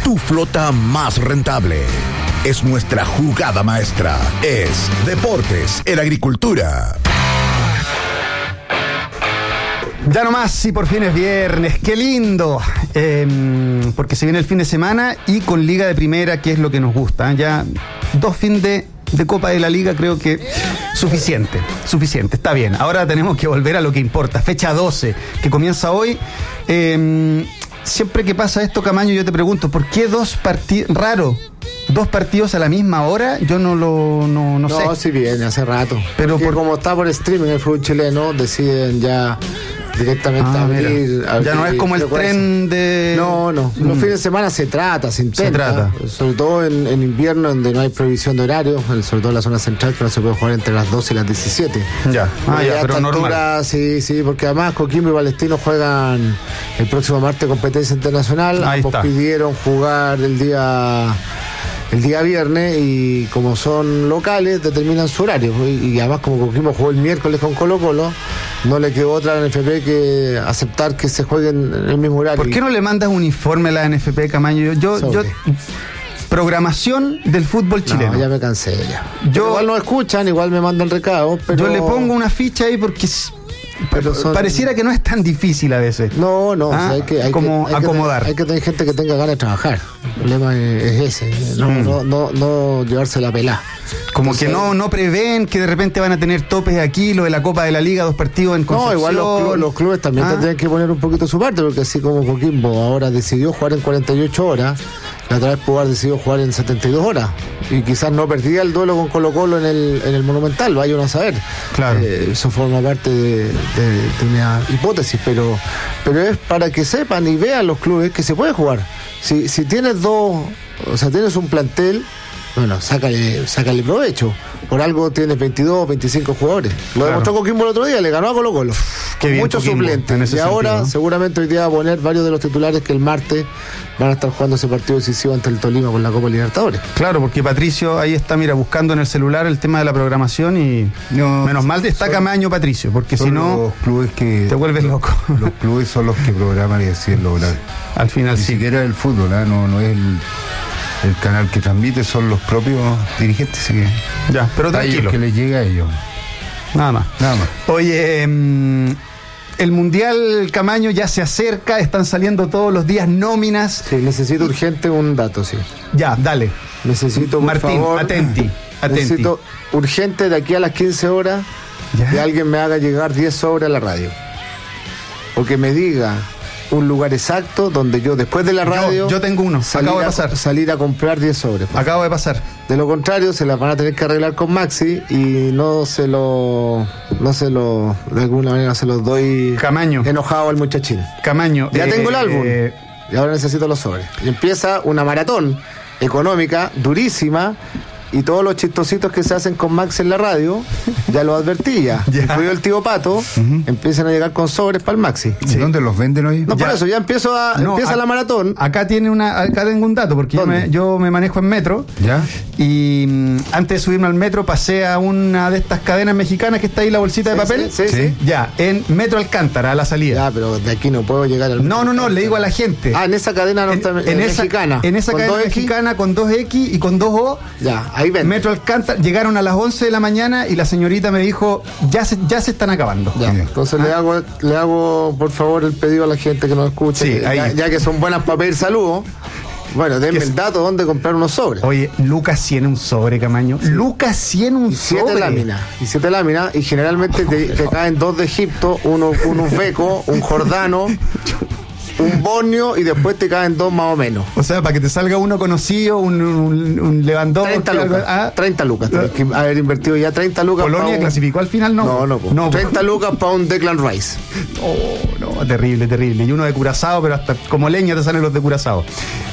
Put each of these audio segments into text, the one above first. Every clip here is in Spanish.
tu flota más rentable. Es nuestra jugada maestra. Es Deportes en Agricultura. Ya nomás, y por fin es viernes, qué lindo, porque se viene el fin de semana y con Liga de Primera, que es lo que nos gusta, ¿eh? Ya 2 fines de Copa de la Liga, creo que suficiente, está bien. Ahora tenemos que volver a lo que importa, fecha 12, que comienza hoy. Siempre que pasa esto, Camaño, yo te pregunto, ¿por qué 2 partidos, raro? 2 partidos a la misma hora, yo no sé. No, sí viene, hace rato. Pero como está por streaming el fútbol chileno, deciden ya directamente abrir. Ya no es como el tren de... No. Los fines de semana se intenta. Sobre todo en invierno, donde no hay prohibición de horario, sobre todo en la zona central, que no se puede jugar entre las 12 y las 17. Pero normal. Altura, sí, porque además Coquimbo y Palestino juegan el próximo martes competencia internacional. Ambos pidieron jugar el día viernes y como son locales determinan su horario y además como Coquimbo jugó el miércoles con Colo-Colo, no le quedó otra a la NFP que aceptar que se jueguen en el mismo horario. ¿Por qué no le mandas un informe a la NFP, Camaño? Yo programación del fútbol chileno. No, ya me cansé ya. Igual no escuchan, igual me mandan recado, pero yo le pongo una ficha ahí porque pareciera que no es tan difícil a veces. No, hay que acomodar. Hay que tener gente que tenga ganas de trabajar. El problema es ese, no llevarse la pelá. Como entonces, que no prevén que de repente van a tener topes aquí, lo de la Copa de la Liga, 2 partidos en Concepción. No, igual los clubes también tendrían que poner un poquito su parte, porque así como Coquimbo ahora decidió jugar en 48 horas, la otra vez pudo haber decidido jugar en 72 horas. Y quizás no perdía el duelo con Colo-Colo en el Monumental, vaya uno a saber. Claro. Eso forma parte de una hipótesis, pero es para que sepan y vean los clubes que se puede jugar. Si tienes tienes un plantel, bueno, sácale provecho. Por algo tienes 22, 25 jugadores. Lo demostró Coquimbo el otro día, le ganó a Colo-Colo. Muchos suplentes. Y ahora seguramente hoy día va a poner varios de los titulares que el martes van a estar jugando ese partido decisivo ante el Tolima con la Copa Libertadores. Claro, porque Patricio ahí está, buscando en el celular el tema de la programación y menos mal está Camaño Patricio, porque si no los clubes que te vuelves loco. Los clubes son los que programan y deciden lograr. Al final Ni siquiera el fútbol, no es el canal que transmite, son los propios dirigentes. Así que pero tranquilo. Que les llega a ellos. Nada más. Oye, el Mundial, Camaño, ya se acerca, están saliendo todos los días nóminas. Sí, necesito urgente un dato, sí. Ya, dale. Necesito, por Martín, favor, atenti. Necesito urgente de aquí a las 15 horas que alguien me haga llegar 10 sobres a la radio. O que me diga un lugar exacto donde yo después de la radio yo tengo uno, acabo de pasar. Salir a comprar 10 sobres. Acabo de pasar. De lo contrario se las van a tener que arreglar con Maxi y de alguna manera se los doy Camaño enojado al muchachín. Camaño, ya tengo el álbum y ahora necesito los sobres. Y empieza una maratón económica durísima. Y todos los chistositos que se hacen con Max en la radio, ya lo advertí incluido el tío Pato, empiezan a llegar con sobres para el Maxi. ¿Sí? ¿Dónde los venden hoy? No, por eso, ya empieza la maratón. Acá tengo un dato, porque yo me manejo en metro. ¿Ya? Y antes de subirme al metro pasé a una de estas cadenas mexicanas que está ahí la bolsita de papel. Sí. Ya, en Metro Alcántara, a la salida. Ya, pero de aquí no puedo llegar al metro. No, le digo a la gente. En esa cadena mexicana. En esa cadena mexicana con 2X y con 2O. Ya, ahí ven. Metro Alcántara, llegaron a las 11 de la mañana y la señorita me dijo, ya se están acabando. Ya. Entonces le hago por favor el pedido a la gente que nos escucha, ya que son buenas para pedir saludos. Bueno, denme el dato dónde comprar unos sobres. Oye, Lucas 100 un sobre, Camaño. Sí. Lucas 100 un sobre. 7 láminas y generalmente te caen 2 de Egipto, uno uzbeco, un jordano, un borneo y después te caen 2 más o menos. O sea, para que te salga uno conocido, un Lewandowski. 30 lucas. Tienes que haber invertido ya 30 lucas. ¿Polonia clasificó al final? No. 30 lucas para un Declan Rice. No, terrible. Y uno de Curazao, pero hasta como leña te salen los de Curazao.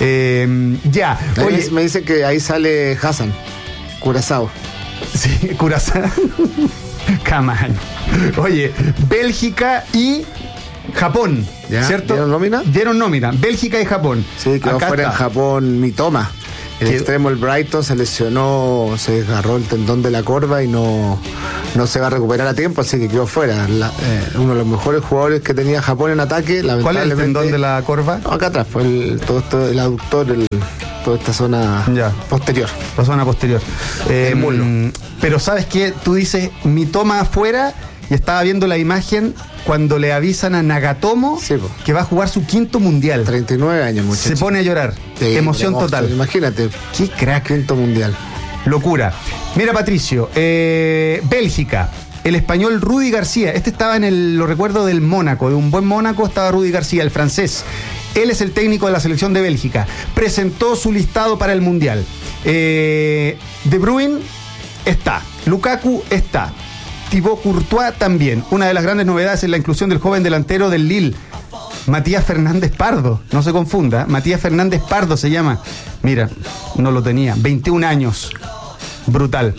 Oye, me dicen que ahí sale Hassan, Curazao. Sí, Curazao. Camaño. Oye, Bélgica y Japón, ¿cierto? ¿Dieron nómina? Bélgica y Japón. Sí, quedó fuera en Japón Mitoma. El extremo, el Brighton, se lesionó, se desgarró el tendón de la corva y no no se va a recuperar a tiempo, así que quedó fuera. Uno de los mejores jugadores que tenía Japón en ataque, lamentablemente. ¿Cuál es el tendón de la corva? No, acá atrás, pues el aductor, toda esta zona posterior. La zona posterior. El muslo. Pero ¿sabes qué? Tú dices, mi toma afuera, y estaba viendo la imagen cuando le avisan a Nagatomo que va a jugar su 5º mundial. 39 años, muchacho. Se pone a llorar. Sí, emoción total. Imagínate. Qué crack. 5º mundial. Locura. Mira, Patricio, Bélgica, el español Rudy García. Este estaba lo recuerdo del Mónaco, de un buen Mónaco estaba Rudy García, el francés. Él es el técnico de la selección de Bélgica. Presentó su listado para el mundial. De Bruyne está. Lukaku está. Thibaut Courtois también. Una de las grandes novedades es la inclusión del joven delantero del Lille, Matías Fernández Pardo. No se confunda, Matías Fernández Pardo se llama. Mira, no lo tenía. 21 años. Brutal.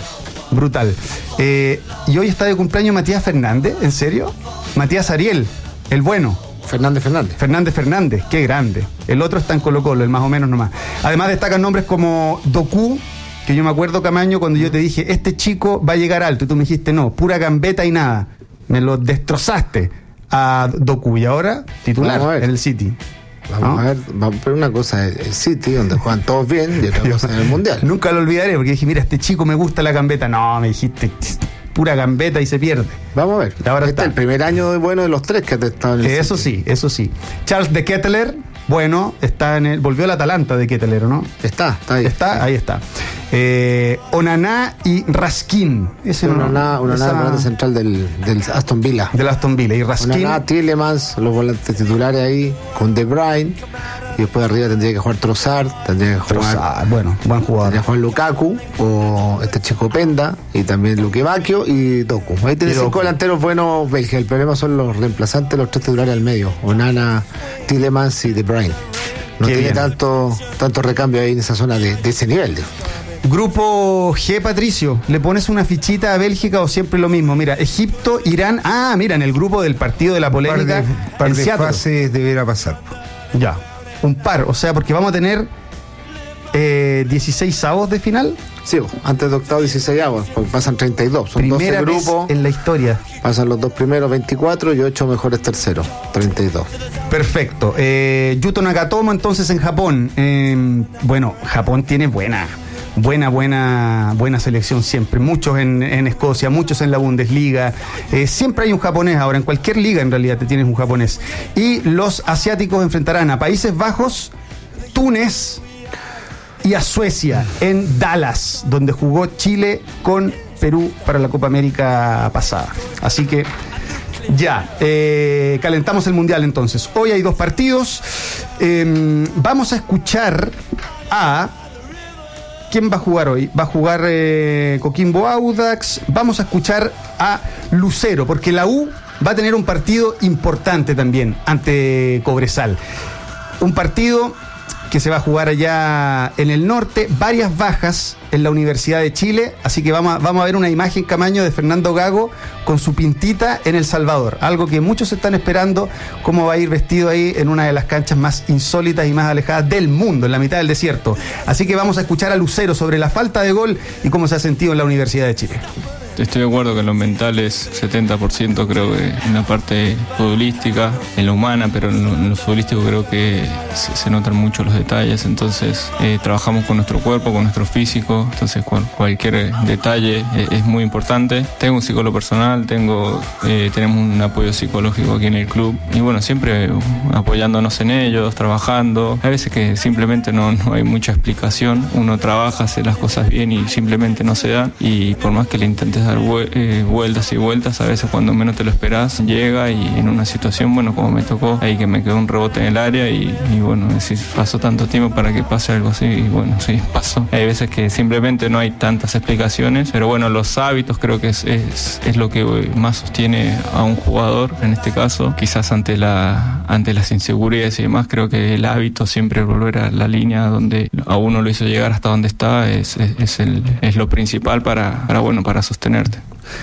Y hoy está de cumpleaños Matías Fernández, ¿en serio? Matías Ariel, el bueno. Fernández, qué grande. El otro está en Colo-Colo, el más o menos nomás. Además destacan nombres como Doku, que yo me acuerdo, Camaño, cuando yo te dije, este chico va a llegar alto, y tú me dijiste, no, pura gambeta y nada. Me lo destrozaste a Doku, y ahora titular en el City. Vamos a ver, pero una cosa es el City, donde juegan todos bien, y otra cosa en el Mundial. Nunca lo olvidaré, porque dije, mira, este chico me gusta la gambeta. No, me dijiste, pura gambeta y se pierde. Vamos a ver. Ahora este es el primer año bueno de los 3 que ha estado en el City. Eso sí. Charles de Ketteler, bueno, volvió al Atalanta de Ketteler, ¿no? Está ahí. Ahí está. Onaná y Raskin. Onaná, volante central del Aston Villa. Del Aston Villa. Y Raskin. Onaná, Tielemans, los volantes titulares ahí, con De Bruyne. Y después arriba tendría que jugar Trossard, tendría que jugar. Bueno, buen jugador. Tendría que jugar Lukaku, o este chico Penda, y también Luque Bacchio y Doku. Ahí tiene 5 delanteros buenos Bélgica. El problema son los reemplazantes, los 3 titulares al medio: Onana, Tielemans y De Bruyne. No Qué tiene bien. tanto recambio ahí en esa zona de ese nivel. Grupo G, Patricio, ¿le pones una fichita a Bélgica o siempre lo mismo? Mira, Egipto, Irán. En el grupo del partido de la polémica. Par de fases deberá pasar. Ya, un par, o sea, porque vamos a tener 16 avos de final. Sí, antes de octavo 16 avos, porque pasan 32. Son Primera 12 grupos vez en la historia. Pasan los 2 primeros 24 y 8 mejores terceros, 32. Perfecto. Yuto Nagatomo entonces en Japón. Bueno, Japón tiene buena selección siempre. Muchos en Escocia, muchos en la Bundesliga. Siempre hay un japonés ahora. En cualquier liga en realidad te tienes un japonés. Y los asiáticos enfrentarán a Países Bajos, Túnez y a Suecia en Dallas, donde jugó Chile con Perú para la Copa América pasada. Así que ya, calentamos el Mundial entonces. Hoy hay 2 partidos. Vamos a escuchar a... ¿Quién va a jugar hoy? Va a jugar Coquimbo Audax. Vamos a escuchar a Lucero, porque la U va a tener un partido importante también ante Cobresal. Un partido que se va a jugar allá en el norte, varias bajas en la Universidad de Chile, así que vamos a ver una imagen, Camaño, de Fernando Gago con su pintita en El Salvador, algo que muchos están esperando, cómo va a ir vestido ahí en una de las canchas más insólitas y más alejadas del mundo, en la mitad del desierto. Así que vamos a escuchar a Lucero sobre la falta de gol y cómo se ha sentido en la Universidad de Chile. Estoy de acuerdo que en lo mental es 70%, creo que en la parte futbolística, en la humana, pero en lo futbolístico creo que se notan mucho los detalles. Entonces trabajamos con nuestro cuerpo, con nuestro físico, entonces cualquier detalle es muy importante. Tengo un psicólogo personal, tenemos un apoyo psicológico aquí en el club y bueno, siempre apoyándonos en ellos, trabajando. Hay veces que simplemente no hay mucha explicación, uno trabaja, hace las cosas bien y simplemente no se da, y por más que le intentes dar vueltas y vueltas, a veces cuando menos te lo esperás llega, y en una situación, bueno, como me tocó ahí, que me quedó un rebote en el área y bueno, si pasó tanto tiempo para que pase algo así, y bueno, sí, pasó. Hay veces que simplemente no hay tantas explicaciones, pero bueno, los hábitos creo que es lo que más sostiene a un jugador, en este caso, quizás ante las inseguridades y demás. Creo que el hábito, siempre volver a la línea donde a uno lo hizo llegar hasta donde está, es lo principal para sostenerte.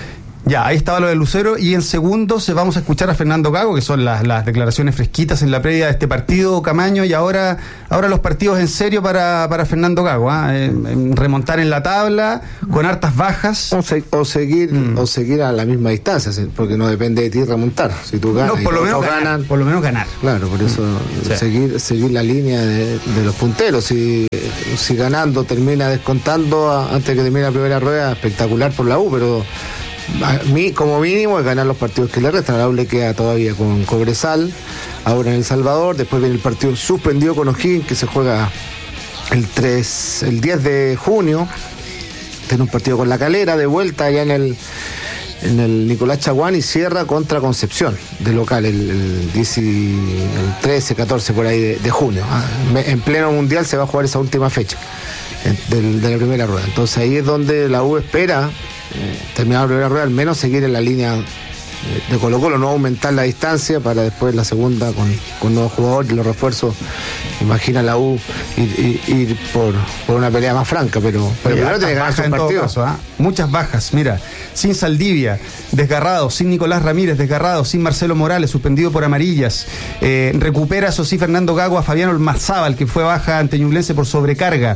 Ya, ahí estaba lo de Lucero, y en segundos vamos a escuchar a Fernando Gago, que son las declaraciones fresquitas en la previa de este partido, Camaño, y ahora los partidos en serio para Fernando Gago, remontar en la tabla, con hartas bajas. O seguir a la misma distancia, porque no depende de ti remontar. Si tú ganas, por lo menos ganar. Claro, por eso seguir la línea de los punteros. Si ganando termina descontando antes de que termine la primera rueda, espectacular por la U, pero como mínimo es ganar los partidos que le restan. A la U le queda todavía con Cobresal, ahora en El Salvador, después viene el partido suspendido con O'Higgins, que se juega el 10 de junio. Tiene un partido con La Calera de vuelta allá en el Nicolás Chaguán, y cierra contra Concepción de local el 13, 14 por ahí de junio. En pleno mundial se va a jugar esa última fecha de la primera rueda. Entonces ahí es donde la U espera terminar la primera rueda, al menos seguir en la línea de Colo-Colo, no aumentar la distancia para después la segunda con nuevos jugadores y los refuerzos. Imagina la U ir por una pelea más franca, pero primero tiene que ganar sus partidos. Muchas bajas, mira, sin Saldivia, desgarrado, sin Nicolás Ramírez, desgarrado, sin Marcelo Morales, suspendido por amarillas. Recupera, eso sí, Fernando Gago a Fabián Olmazábal, que fue baja ante Ñublense por sobrecarga.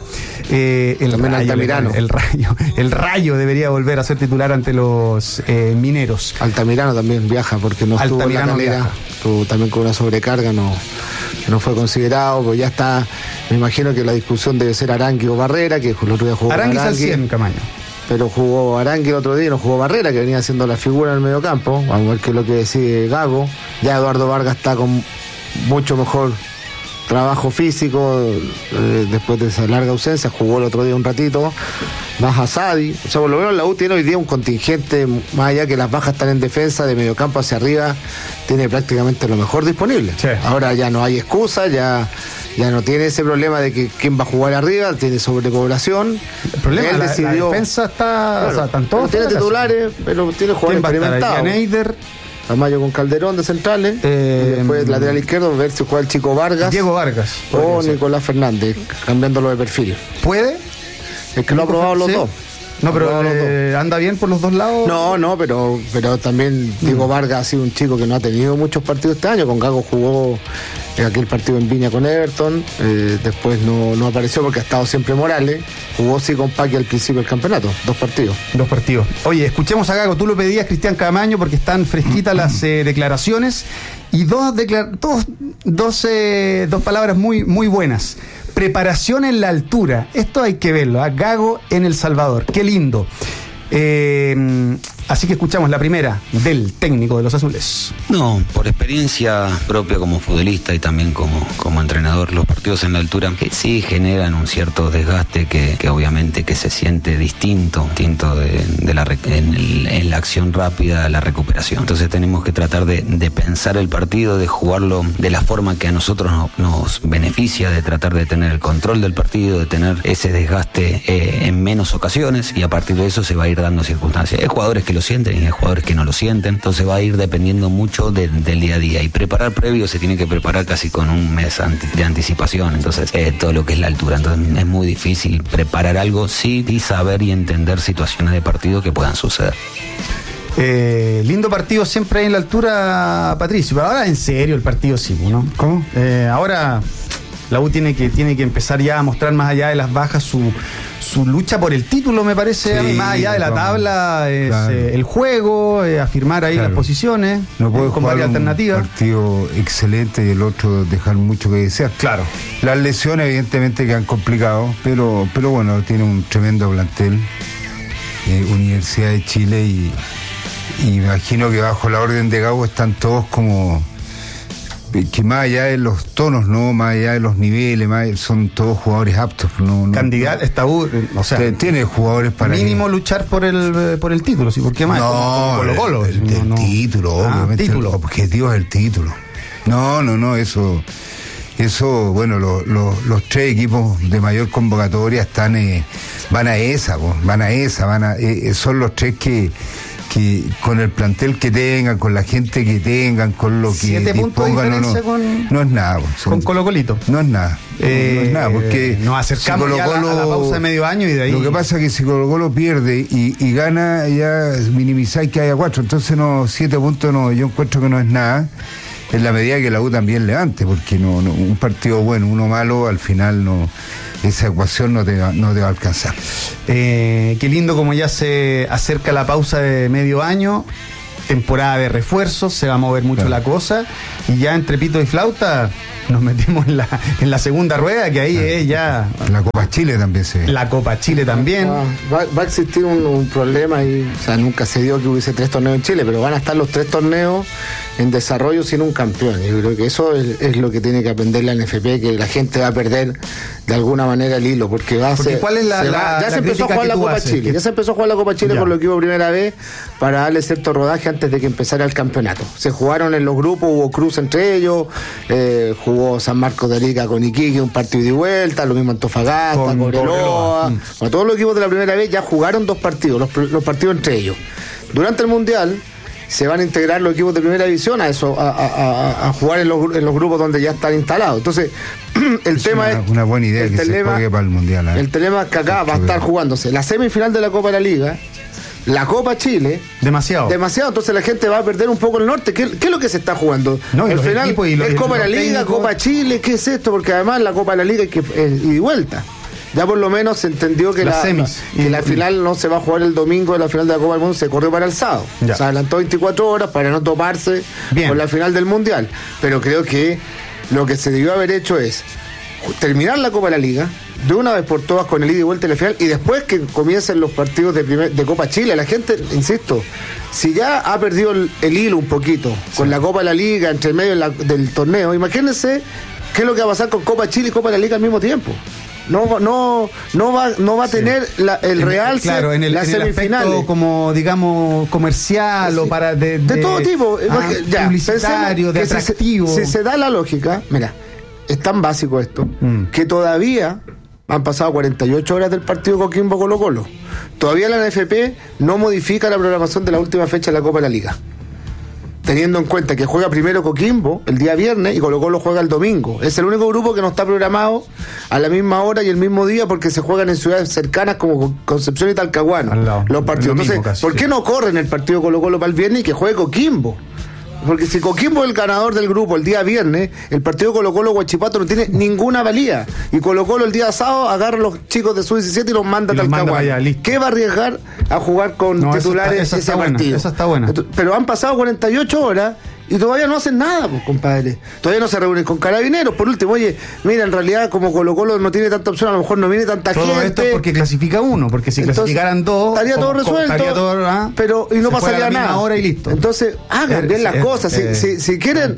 El Rayo debería volver a ser titular ante los mineros. Altamirano también viaja porque no estuvo en La Calera, estuvo también con una sobrecarga, no fue considerado, pues ya está. Me imagino que la discusión debe ser Arangui o Barrera, que el otro día jugó Arangui al 100, Camaño. Pero jugó Arangui el otro día y no jugó Barrera, que venía haciendo la figura en el mediocampo. Vamos a ver qué es lo que decide Gago. Ya Eduardo Vargas está con mucho mejor trabajo físico después de esa larga ausencia. Jugó el otro día un ratito. Más Asadi. O sea, por lo menos la U tiene hoy día un contingente, más allá que las bajas están en defensa, de mediocampo hacia arriba, tiene prácticamente lo mejor disponible. Sí. Ahora ya no hay excusa, ya no tiene ese problema de que quién va a jugar arriba, tiene sobrepoblación. El problema es que la defensa está... Claro, o sea, están todos tiene titulares, pero tiene jugadores experimentados. Neider, Tamayo con Calderón de centrales, y después lateral izquierdo, ver si juega el chico Vargas. Diego Vargas. O Nicolás Fernández, cambiándolo de perfil. ¿Puede? Es que lo ha probado los dos. No, pero ¿anda bien por los dos lados? No, pero también Diego Vargas ha sido un chico que no ha tenido muchos partidos este año. Con Gago jugó aquel partido en Viña con Everton, después no apareció porque ha estado siempre Morales. Jugó sí con Paqui al principio del campeonato, 2 partidos. Oye, escuchemos a Gago, tú lo pedías, Cristian Camaño, porque están fresquitas las declaraciones, y dos palabras muy, muy buenas. Preparación en la altura, esto hay que verlo, Gago en El Salvador, qué lindo. Así que escuchamos la primera del técnico de los azules. No, por experiencia propia como futbolista y también como entrenador, los partidos en la altura que sí generan un cierto desgaste que obviamente que se siente distinto en la acción rápida, la recuperación. Entonces tenemos que tratar de pensar el partido, de jugarlo de la forma que a nosotros nos beneficia, de tratar de tener el control del partido, de tener ese desgaste en menos ocasiones, y a partir de eso se va a ir dando circunstancias. Hay jugadores que lo sienten y hay jugadores que no lo sienten, entonces va a ir dependiendo mucho del día a día, y preparar previo se tiene que preparar casi con un mes de anticipación. Entonces todo lo que es la altura, entonces es muy difícil preparar algo, sí, y saber y entender situaciones de partido que puedan suceder. Lindo partido siempre ahí en la altura, Patricio, pero ahora en serio el partido sí, ¿no? ¿Cómo? Ahora la U tiene que empezar ya a mostrar, más allá de las bajas, su lucha por el título, me parece, sí, más allá de la tabla, claro, el juego, afirmar ahí, claro, las posiciones, no puede con jugar varias alternativas. Un partido excelente y el otro dejar mucho que desear. Claro. Las lesiones evidentemente que han complicado, pero bueno, tiene un tremendo plantel, Universidad de Chile, y imagino que bajo la orden de Gago están todos como... que más allá de los tonos, no, más allá de los niveles, son todos jugadores aptos. Candidato, está, o sea, tiene jugadores para mínimo luchar por el título, ¿sí? ¿Por qué más? No, Colo-Colo. El título, obviamente. Título. El objetivo es el título. No, eso, bueno, los 3 equipos de mayor convocatoria van a esa, son los 3 que que con el plantel que tengan, con la gente que tengan, con lo que 7 puntos de diferencia no es nada. Con Colo-Colito. No es nada. No es nada, porque nos acercamos si ya a la pausa de medio año y de ahí. Lo que pasa es que si Colo-Colo pierde y gana, ya minimizáis que haya 4. Entonces 7 puntos yo encuentro que no es nada. En la medida que la U también levante, porque un partido bueno, uno malo, al final esa ecuación no te va a alcanzar. Qué lindo como ya se acerca la pausa de medio año, temporada de refuerzos, se va a mover mucho la cosa, y ya entre pito y flauta nos metimos en la segunda rueda, que ahí es ya... La Copa Chile también se ve. La Copa Chile también. Va a existir un problema y, o sea, nunca se dio que hubiese 3 torneos en Chile, pero van a estar los 3 torneos en desarrollo sin un campeón. Yo creo que eso es lo que tiene que aprender la NFP, que la gente va a perder de alguna manera el hilo, porque va a ser... ¿Cuál es ya se empezó a jugar la Copa Chile, ya se empezó a jugar la Copa Chile con los equipos primera vez para darle cierto rodaje antes de que empezara el campeonato. Se jugaron en los grupos, hubo cruz entre ellos, jugó San Marcos de Arica con Iquique, un partido de vuelta, lo mismo Antofagasta, Cobreloa. Todos los equipos de la primera vez ya jugaron 2 partidos, los partidos entre ellos. Durante el Mundial se van a integrar los equipos de primera división a jugar en los grupos donde ya están instalados. Entonces, el tema es... Una buena idea que se juegue para el Mundial. El tema es que acá va a estar jugándose la semifinal de la Copa de la Liga, la Copa Chile. Demasiado. Entonces la gente va a perder un poco el norte. ¿Qué es lo que se está jugando? Al final es Copa de la Liga, Copa Chile, ¿qué es esto? Porque además la Copa de la Liga es ida y vuelta. Ya por lo menos se entendió que la final no se va a jugar el domingo de la final de la Copa del Mundo, se corrió para el sábado. Se adelantó 24 horas para no toparse con la final del Mundial. Pero creo que lo que se debió haber hecho es terminar la Copa de la Liga de una vez por todas con el ida y vuelta de la final, y después que comiencen los partidos de Copa Chile. La gente, insisto, si ya ha perdido el hilo un poquito con la Copa de la Liga entre medio del torneo, imagínense qué es lo que va a pasar con Copa Chile y Copa de la Liga al mismo tiempo. No va a tener el realce, claro, en el aspecto como digamos comercial o para de todo tipo, publicitario, de atractivo. Si se da la lógica, mira, es tan básico esto que todavía han pasado 48 horas del partido Coquimbo Colo-Colo. Todavía la NFP no modifica la programación de la última fecha de la Copa de la Liga, teniendo en cuenta que juega primero Coquimbo el día viernes y Colo-Colo juega el domingo. Es el único grupo que no está programado a la misma hora y el mismo día, porque se juegan en ciudades cercanas como Concepción y Talcahuano los partidos. Entonces, ¿por qué no corren el partido Colo-Colo para el viernes y que juegue Coquimbo? Porque si Coquimbo es el ganador del grupo el día viernes, el partido Colo-Colo-Huachipato no tiene ninguna valía. Y Colo-Colo el día sábado agarra a los chicos de Sub-17 y los manda a Talcahuano. ¿Qué va a arriesgar a jugar con titulares ese partido? Esa está buena. Pero han pasado 48 horas y todavía no hacen nada, pues, compadre. Todavía no se reúnen con Carabineros. Por último, oye, mira, en realidad como Colo-Colo no tiene tanta opción, a lo mejor no viene tanta gente. Todo esto es porque clasifica uno, porque si clasificaran 2 estaría todo resuelto, pero y no pasaría nada. Hora y listo. Entonces, hagan bien las cosas. Si quieren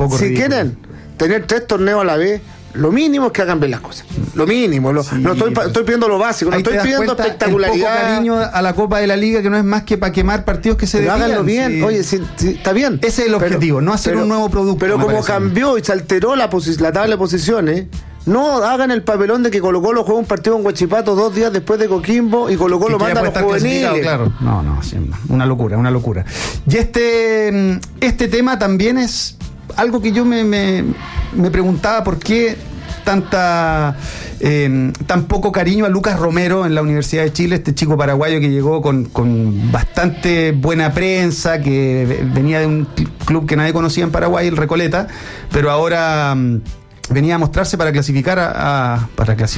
tener 3 torneos a la vez, lo mínimo es que hagan bien las cosas. Lo mínimo. No estoy pidiendo lo básico, no estoy pidiendo espectacularidad. El poco cariño a la Copa de la Liga, que no es más que para quemar partidos que se desvían. Háganlo bien. Oye, está bien. Ese es el objetivo, no hacer un nuevo producto. Pero como cambió y se alteró la tabla de posiciones, no hagan el papelón de que Colo-Colo juega un partido en Huachipato 2 días después de Coquimbo y Colo-Colo manda a los juveniles. Claro. No, una locura. Y este tema también es algo que yo me preguntaba, por qué tan poco cariño a Lucas Romero en la Universidad de Chile, este chico paraguayo que llegó con bastante buena prensa, que venía de un club que nadie conocía en Paraguay, el Recoleta, pero ahora venía a mostrarse para clasificar a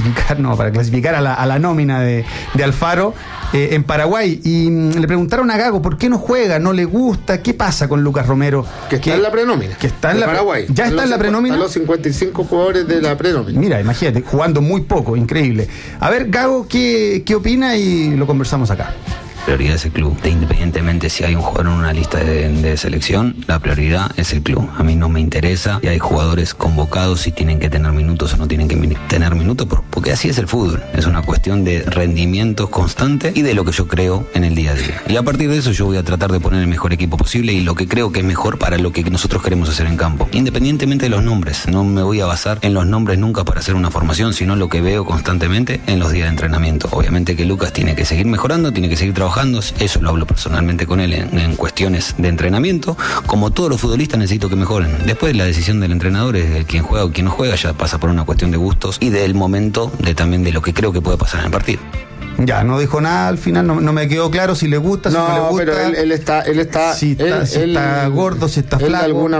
la nómina de Alfaro en Paraguay. Y le preguntaron a Gago por qué no juega, no le gusta, qué pasa con Lucas Romero. Que está en la prenómina. Que está en Paraguay. Ya está en la prenómina. Están los 55 jugadores de la prenómina. Mira, imagínate, jugando muy poco, increíble. A ver, Gago, ¿qué opina? Y lo conversamos acá. Prioridad es el club. Independientemente si hay un jugador en una lista de selección, la prioridad es el club. A mí no me interesa si hay jugadores convocados, si tienen que tener minutos o no tienen que tener minutos, porque así es el fútbol. Es una cuestión de rendimientos constantes y de lo que yo creo en el día a día. Y a partir de eso yo voy a tratar de poner el mejor equipo posible y lo que creo que es mejor para lo que nosotros queremos hacer en campo. Independientemente de los nombres, no me voy a basar en los nombres nunca para hacer una formación, sino lo que veo constantemente en los días de entrenamiento. Obviamente que Lucas tiene que seguir mejorando, tiene que seguir trabajando trabajando, eso lo hablo personalmente con él en cuestiones de entrenamiento. Como todos los futbolistas necesito que mejoren. Después la decisión del entrenador es de quién juega o quién no juega, ya pasa por una cuestión de gustos y del momento también de lo que creo que puede pasar en el partido. Ya, no dijo nada al final, no me quedó claro si le gusta, si no le gusta. Pero él está si está gordo, si está flaco. Él de alguna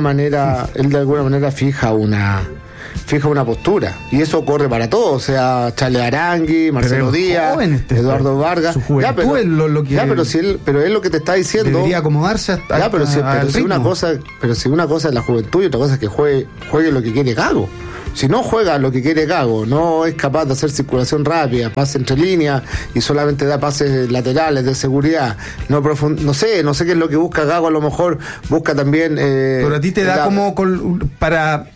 manera fija una postura, y eso corre para todos, o sea, Charles Arangui, Marcelo Díaz, Eduardo Vargas. Su juventud es lo que pero él lo que te está diciendo debería acomodarse si una cosa es la juventud y otra cosa es que juegue lo que quiere Gago. Si no juega lo que quiere Gago, no es capaz de hacer circulación rápida, pase entre líneas y solamente da pases laterales de seguridad, no sé qué es lo que busca Gago, a lo mejor busca también pero a ti te da como para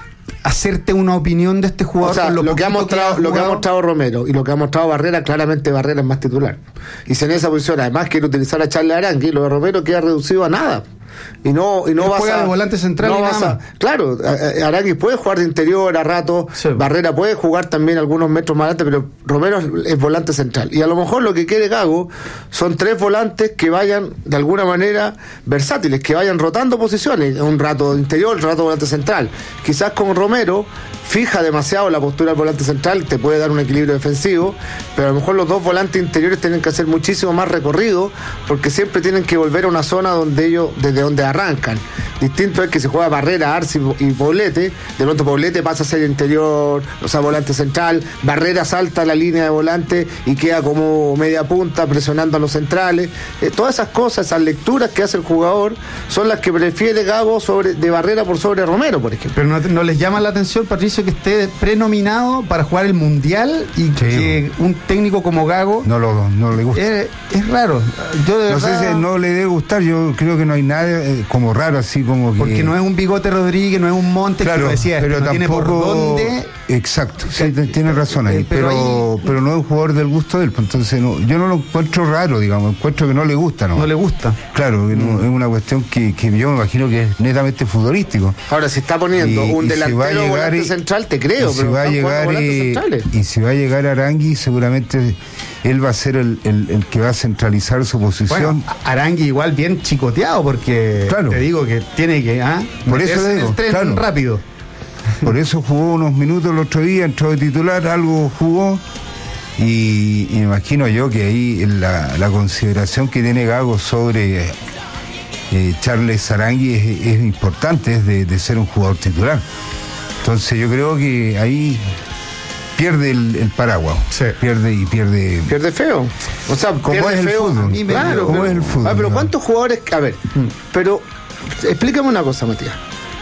hacerte una opinión de este jugador. O sea, lo que ha mostrado Romero y lo que ha mostrado Barrera, claramente Barrera es más titular. Y si en esa posición además quiere utilizar a Charles Arangui, lo de Romero queda reducido a nada. Y no juega de volante central. Claro, Arangui puede jugar de interior a rato, sí. Barrera puede jugar también algunos metros más adelante, pero Romero es volante central. Y a lo mejor lo que quiere Gago son 3 volantes que vayan de alguna manera versátiles, que vayan rotando posiciones, un rato de interior, un rato volante central. Quizás con Romero fija demasiado la postura del volante central, te puede dar un equilibrio defensivo, pero a lo mejor los 2 volantes interiores tienen que hacer muchísimo más recorrido, porque siempre tienen que volver a una zona desde donde arrancan. Distinto es que se juega Barrera, Arce y Poblete, de pronto Poblete pasa a ser interior, o sea, volante central, Barrera salta a la línea de volante y queda como media punta presionando a los centrales. Todas esas cosas, esas lecturas que hace el jugador son las que prefiere Gago de Barrera por sobre Romero, por ejemplo. Pero no les llama la atención, Patricio, que esté prenominado para jugar el Mundial y que un técnico como Gago no le gusta. Es raro. Yo de verdad, sé si no le debe gustar, yo creo que no hay nada como raro, así como que... Porque no es un Bigote Rodríguez, no es un Montes, claro, que lo decía, pero no tampoco tiene por dónde. Exacto, sí, tiene razón ahí, pero no es un jugador del gusto de él, pues entonces yo no lo encuentro raro, digamos, encuentro que no le gusta, ¿no? No le gusta. Claro, es una cuestión que yo me imagino que es netamente futbolístico. Ahora, si está poniendo un delantero volante central, te creo, pero si va a llegar Arangui, seguramente él va a ser el que va a centralizar su posición. Bueno, Arangui igual bien chicoteado, porque te digo que tiene que por eso le digo, el tren rápido. Por eso jugó unos minutos el otro día, entró de titular, algo jugó, y me imagino yo que ahí la consideración que tiene Gago sobre Charles Arangui es importante, es de ser un jugador titular. Entonces yo creo que ahí pierde el paraguas, pierde feo, o sea, como es el fútbol, claro, como es el fútbol. Pero ¿cuántos jugadores? A ver, pero explícame una cosa, Matías.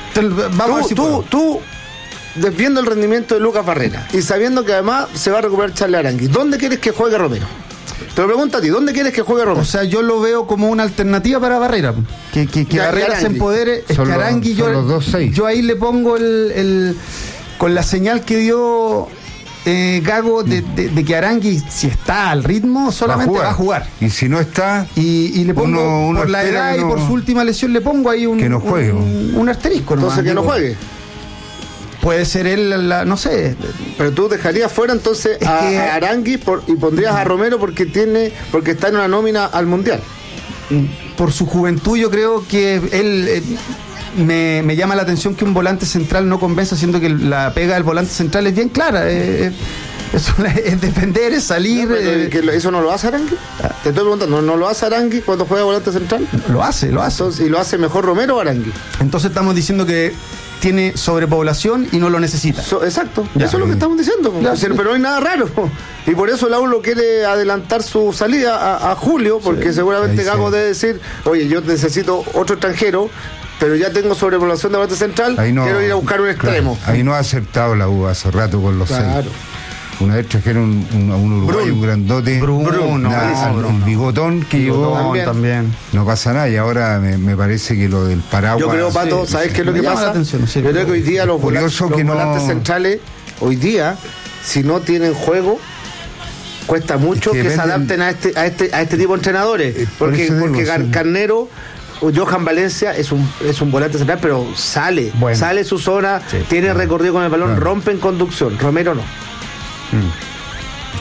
Tú viendo el rendimiento de Lucas Barrera y sabiendo que además se va a recuperar Charles Arangui, ¿dónde quieres que juegue Romero? Te lo pregunto a ti, ¿dónde quieres que juegue Romero? O sea, yo lo veo como una alternativa para Barrera, que Barrera se empodere. Es que Arangui, yo ahí le pongo con la señal que dio Gago de que Arangui, si está al ritmo, solamente va a jugar. Y si no está, y le pongo por la edad y por su última lesión, le pongo ahí que no juegue. Un asterisco. Entonces que no juegue. Puede ser él, no sé. Pero tú dejarías fuera entonces a Arangui y pondrías a Romero porque está en una nómina al Mundial. Por su juventud, yo creo que él... Me llama la atención que un volante central no convence, siendo que la pega del volante central es bien clara. Es defender, es salir. ¿Eso no lo hace Arangui? Te estoy preguntando, ¿no lo hace Arangui cuando juega volante central? Lo hace. Entonces, ¿y lo hace mejor Romero o Arangui? Entonces estamos diciendo que tiene sobrepoblación y no lo necesita. Exacto, eso es lo que estamos diciendo. Pero no hay nada raro. Y por eso el AULO quiere adelantar su salida a julio, porque seguramente Gago debe decir, oye, yo necesito otro extranjero, pero ya tengo sobrepoblación de volante central, quiero ir a buscar un extremo. Claro, ahí no ha acertado la U hace rato con los 6. Una vez trajeron a un uruguayo, un grandote, un bigotón que llegó también. No pasa nada, y ahora me parece que lo del paraguas. Yo creo, Pato, ¿sabes qué es lo que pasa? Yo creo que hoy día los volantes centrales, hoy día, si no tienen juego, cuesta mucho que se adapten a este tipo de entrenadores. Porque Carnero o Johan Valencia es un volante central, pero sale su zona, tiene recorrido con el balón, rompe en conducción. Romero no.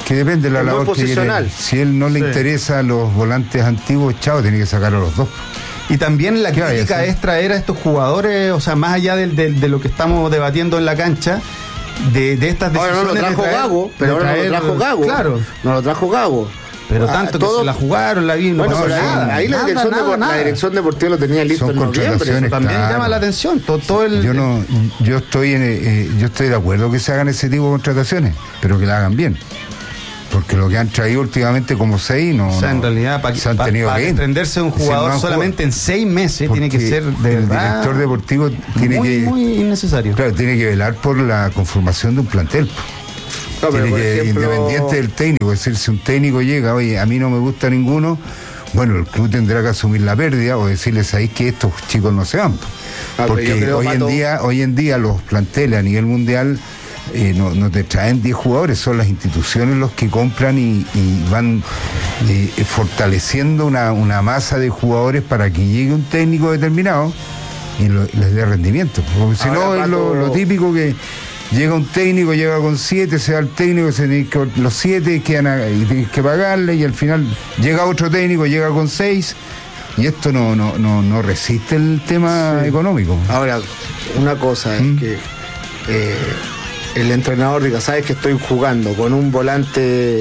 Que depende de la Es muy labor que posicional. quiere. Si él no le interesa a los volantes antiguos, chao, tiene que sacar a los dos. Y también la ¿Qué vaya a crítica hacer? es traer a estos jugadores, o sea, más allá de lo que estamos debatiendo en la cancha, de estas decisiones. Ahora no lo trajo de traer- Gago, pero de ahora no traer- lo trajo Gago. Claro, No lo trajo Gago. pero Ah, tanto que todo- se la jugaron, la vi, no Bueno, pasó pero nada. ahí la dirección deportiva lo tenía listo Son en noviembre. contrataciones. También Claro. llama la atención, todo el... Yo estoy de acuerdo que se hagan ese tipo de contrataciones, pero que la hagan bien. Porque lo que han traído últimamente como 6 no. O sea, en realidad, se han tenido que ir. desprenderse de un Si no jugador han solamente en 6 meses tiene que Porque ser de el verdad director deportivo tiene muy innecesario. Claro, tiene que velar por la conformación de un plantel. No, pero Tiene por que, ejemplo, independiente del técnico, es decir, si un técnico llega, oye, a mí no me gusta ninguno, bueno, el club tendrá que asumir la pérdida o decirles, ¿sabéis que estos chicos no se van? pero Porque yo creo, hoy en día los planteles a nivel mundial no te traen 10 jugadores, son las instituciones los que compran y van fortaleciendo una masa de jugadores para que llegue un técnico determinado y les dé rendimiento. Porque si Ahora, no, es Pato, lo típico que llega un técnico, llega con 7, se va el técnico, los 7 y tienes que pagarle, y al final llega otro técnico, llega con 6, y esto no resiste el tema económico. Ahora, una cosa es que el entrenador diga, sabes que estoy jugando con un volante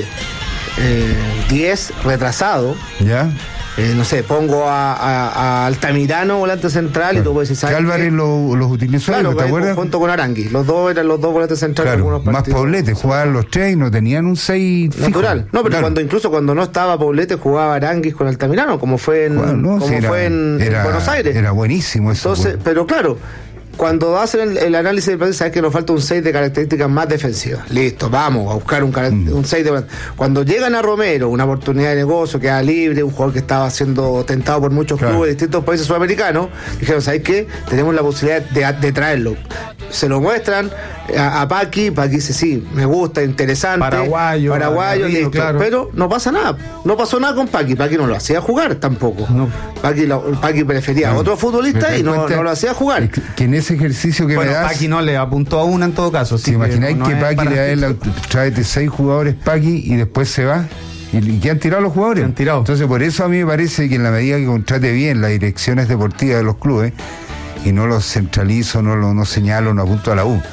10 retrasado, ¿Ya? no sé, pongo a Altamirano volante central, y tú puedes decir, Que ¿sabes Álvarez qué? los utilizó, Claro, ¿te acuerdas? junto con Arangui, los dos eran los dos volantes centrales. en Claro, algunos más partidos. Poblete, jugaban los 3 y no tenían un 6 fijo. Natural. No, pero Claro. incluso cuando no estaba Poblete jugaba Aranguis con Altamirano, como fue en, Bueno, sí, en Buenos Aires. Era buenísimo eso. Entonces, pues. pero claro, cuando hacen el análisis del partido, sabes que nos falta un 6 de características más defensivas. Listo, vamos a buscar un 6 de... Cuando llegan a Romero, una oportunidad de negocio, queda libre, un jugador que estaba siendo tentado por muchos Claro. clubes de distintos países sudamericanos, dijeron, ¿sabes qué? Tenemos la posibilidad de traerlo. Se lo muestran a Paqui dice, sí, me gusta, interesante. Paraguayo, listo. listo, claro. Pero no pasa nada. No pasó nada con Paqui no lo hacía jugar tampoco. No. Paqui prefería a otro futbolista y no lo hacía jugar. Que en ese ejercicio que Bueno, me das... Paqui no le apuntó a una en todo caso. ¿Te imagináis que es Paqui para le da el tráete 6 jugadores Paqui y después se va? ¿Y qué han tirado los jugadores? ¿Qué han tirado? Entonces, por eso a mí me parece que en la medida que contrate bien las direcciones deportivas de los clubes y no los centralizo, no señalo, no apunto a la U,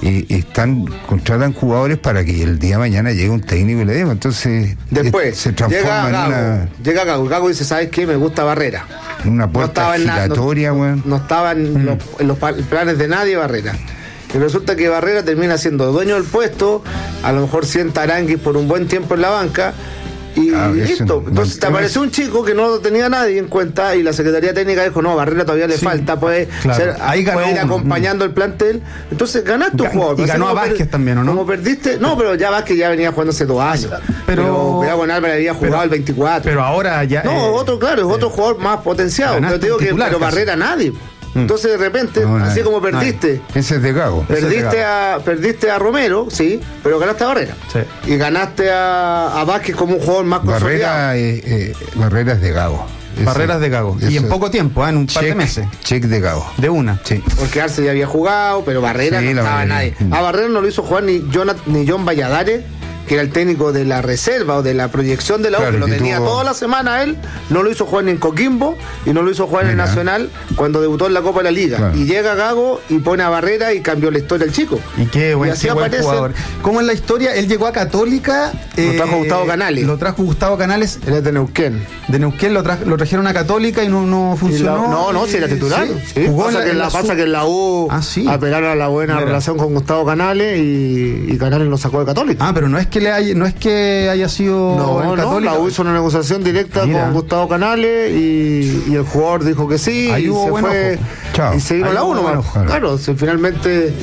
contratan jugadores para que el día de mañana llegue un técnico y le dé. Entonces, Después, se transforma llega Gago. Gago dice, ¿sabes qué? Me gusta Barrera. en una puerta giratoria, weón. No estaba en los planes de nadie Barrera. Y resulta que Barrera termina siendo dueño del puesto, a lo mejor sienta a Aranguis por un buen tiempo en la banca, y listo. Entonces te apareció un chico que no tenía nadie en cuenta, y la Secretaría Técnica dijo, no, Barrera todavía le falta, puede Ahí ganó puede ir uno. acompañando el plantel. Entonces ganaste un jugador. Y ganó a Como Vázquez también, ¿o no? Como perdiste, no, pero ya Vázquez ya venía jugando hace 2 años. Pero cuidado con Álvarez, había jugado el 24. Pero ahora ya... No, es otro jugador más potenciado. ganaste Pero te digo un titular pero casi. Barrera nadie. Entonces de repente, así como perdiste, Ese es de Gago. perdiste a Romero, sí, pero ganaste a Barrera. Sí. Y ganaste a Vázquez como un jugador más consolidado. Barrera es de Gago. Barreras de Gago. Y en poco tiempo, en un par de meses. Check de Gago. De una. Sí. Porque Arce ya había jugado, pero Barrera Sí, no la estaba Barrera. nadie. A Barrera no lo hizo jugar ni John Valladares, que era el técnico de la reserva o de la proyección de la U, Claro, que lo que tenía tuvo- toda la semana él, no lo hizo jugar ni en Coquimbo y no lo hizo jugar en el Mira. Nacional cuando debutó en la Copa de la Liga. Claro. Y llega Gago y pone a Barrera y cambió la historia del chico. Y qué buen, así qué buen aparece- jugador. ¿Cómo es la historia? Él llegó a Católica. Lo trajo Gustavo Canales. Lo trajo Gustavo Canales. Él es de Neuquén. De Neuquén lo trajeron a Católica y no funcionó. No, si era titular. Sí. Jugó Pasa que en la U Sí. apelaron a la buena Mira. relación con Gustavo Canales y Canales lo sacó de Católica. Ah, pero no es que haya sido en No, Católica. la U hizo una negociación directa Mira. con Gustavo Canales y el jugador dijo que sí. Ahí y hubo se buen fue. ojo. Chao. Y se vino Ahí a la hubo 1 buen nomás. ojo. Claro, si finalmente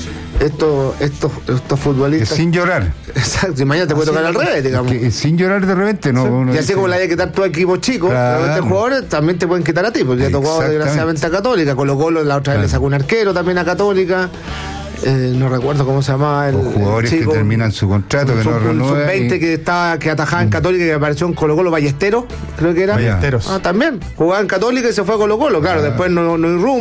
estos futbolistas. Sin llorar. Exacto, y mañana te puede tocar al revés, digamos. Que sin llorar de repente, no. Y así como le hay que quitar todo equipo chico, Claro. de repente jugadores también te pueden quitar a ti, porque le tocó Exactamente. desgraciadamente a Católica. Colo-Colo la otra vez le sacó un arquero también a Católica. No recuerdo cómo se llamaba el Jugadores chico, que terminan su contrato, que no un renuevan. sub-20 que atajaba en Católica y que apareció en Colo-Colo, Ballesteros, creo que era. Ballesteros. Ah, también. Jugaba en Católica y se fue a Colo-Colo. Claro, después no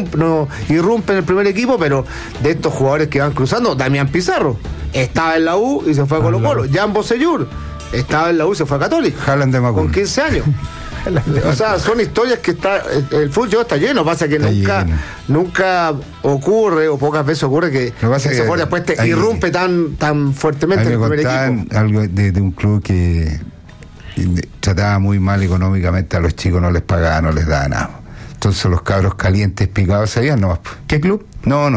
irrumpe en el primer equipo, pero de estos jugadores que van cruzando, Damián Pizarro estaba en la U y se fue a Colo-Colo. Jan Bosellur estaba en la U, se fue a Católica. Haaland de Macul. Con 15 años. O sea, son historias que el fútbol está lleno. Pasa que nunca ocurre, o pocas veces ocurre, que ese jugador después te irrumpe tan fuertemente en el primer equipo. Algo de un club que trataba muy mal económicamente a los chicos, no les pagaba, no les daba nada. Entonces los cabros calientes picados sabían nomás. ¿Qué club? No.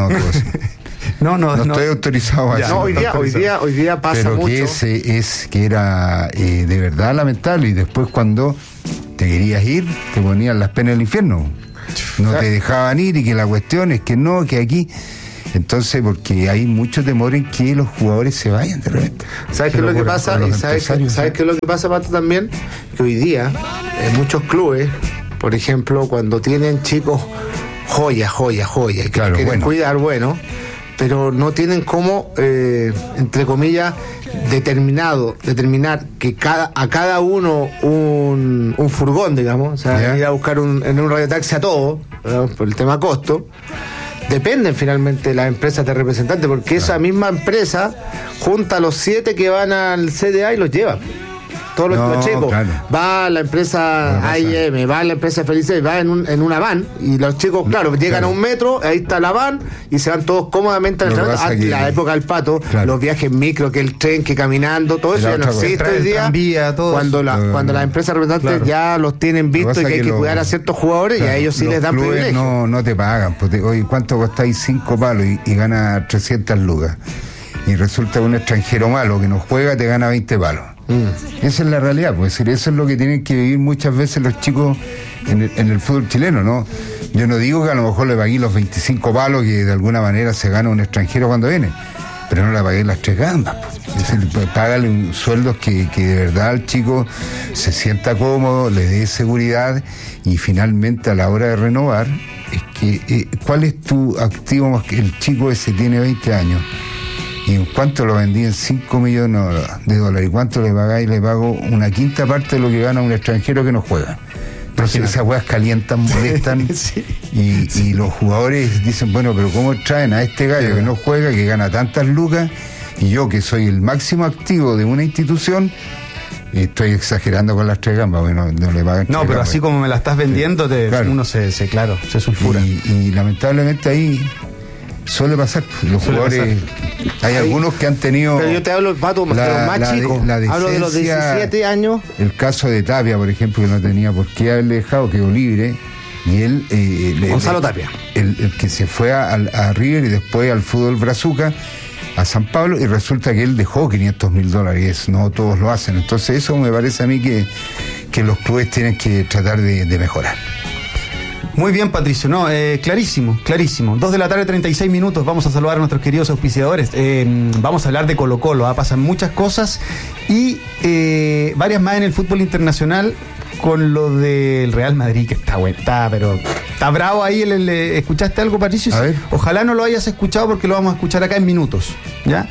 No estoy autorizado a eso. No, hoy día pasa pero mucho. Que que era de verdad lamentable. Y después cuando te querías ir, te ponían las penas del infierno. No te dejaban ir, y que la cuestión es que no, que aquí. Entonces, porque hay mucho temor en que los jugadores se vayan de repente. ¿Sabes qué es lo que pasa? ¿Sabes qué es lo que pasa, Pato, también? Que hoy día, en muchos clubes, por ejemplo, cuando tienen chicos joya, y que quieren cuidar, pero no tienen cómo, entre comillas, determinar que a cada uno un furgón, digamos, o sea, ir a buscar en un radiotaxi a todos, por el tema costo. Dependen finalmente las empresas de representantes, porque esa misma empresa junta a los 7 que van al CDA y los lleva. Todos los chicos. Va la empresa AIM, va la empresa Felices, va en una van, y los chicos, llegan a un metro, ahí está la van, y se van todos cómodamente al entrenamiento. La época del Pato, los viajes micro, que el tren, que caminando, todo eso ya no existe hoy día. Cuando las empresas representantes ya los tienen visto y que hay que cuidar a ciertos jugadores, y a ellos sí les dan privilegio. No te pagan, porque hoy ¿cuánto costáis 5 palos y gana 300 lucas? Y resulta un extranjero malo que no juega, te gana 20 palos. Esa es la realidad, pues decir, eso es lo que tienen que vivir muchas veces los chicos en el fútbol chileno, ¿no? Yo no digo que a lo mejor le pagué los 25 palos que de alguna manera se gana un extranjero cuando viene, pero no le pagué las 3 gambas, pues. Es decir, págale sueldos que de verdad el chico se sienta cómodo, le dé seguridad, y finalmente a la hora de renovar, es que ¿cuál es tu activo más que el chico ese tiene 20 años? ¿Y en cuánto lo vendí? En 5 millones de dólares. ¿Y cuánto le pagáis? Le pago una quinta parte de lo que gana un extranjero que no juega. Entonces esas weas calientan, molestan, y los jugadores dicen, bueno, pero ¿cómo traen a este gallo que no juega, que gana tantas lucas, y yo, que soy el máximo activo de una institución, estoy exagerando con las 3 gambas? Bueno, no le pagan. No, pero gambas. Así como me la estás vendiendo, uno se sulfura. Y lamentablemente ahí suele pasar. Los jugadores, hay algunos que han tenido. Pero yo te hablo, Pato, de los más chicos. Hablo de los 17 años. El caso de Tapia, por ejemplo, que no tenía por qué haberle dejado, quedó libre. Y él. Gonzalo Tapia. El que se fue a River y después al fútbol Brazuca, a San Pablo, y resulta que él dejó $500,000. No todos lo hacen. Entonces, eso me parece a mí que los clubes tienen que tratar de mejorar. Muy bien, Patricio, clarísimo. 2:36 p.m, vamos a saludar a nuestros queridos auspiciadores. Vamos a hablar de Colo-Colo, pasan muchas cosas, y varias más en el fútbol internacional, con lo del Real Madrid, que está bravo ahí. ¿Escuchaste algo, Patricio? A ver. Ojalá no lo hayas escuchado, porque lo vamos a escuchar acá en minutos, ¿ya?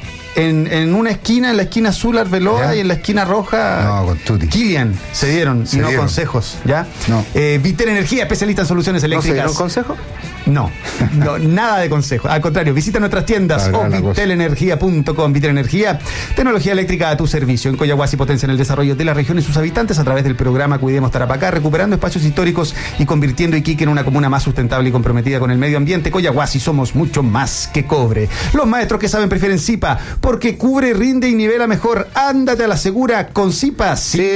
En una esquina, en la esquina azul, Arbeloa, y en la esquina roja, con Tuti. Kilian se dieron consejos, ¿ya? No. Vitel Energía, especialista en soluciones eléctricas. ¿No se dieron consejos? No, nada de consejos. Al contrario, visita nuestras tiendas o vitelenergia.com. Vitel Energía, tecnología eléctrica a tu servicio. En Coyahuasi potencia en el desarrollo de la región y sus habitantes a través del programa Cuidemos Tarapacá, recuperando espacios históricos y convirtiendo Iquique en una comuna más sustentable y comprometida con el medio ambiente. Coyahuasi, somos mucho más que cobre. Los maestros que saben prefieren Zipa, porque cubre, rinde y nivela mejor. Ándate a la segura con Zipa. Sí,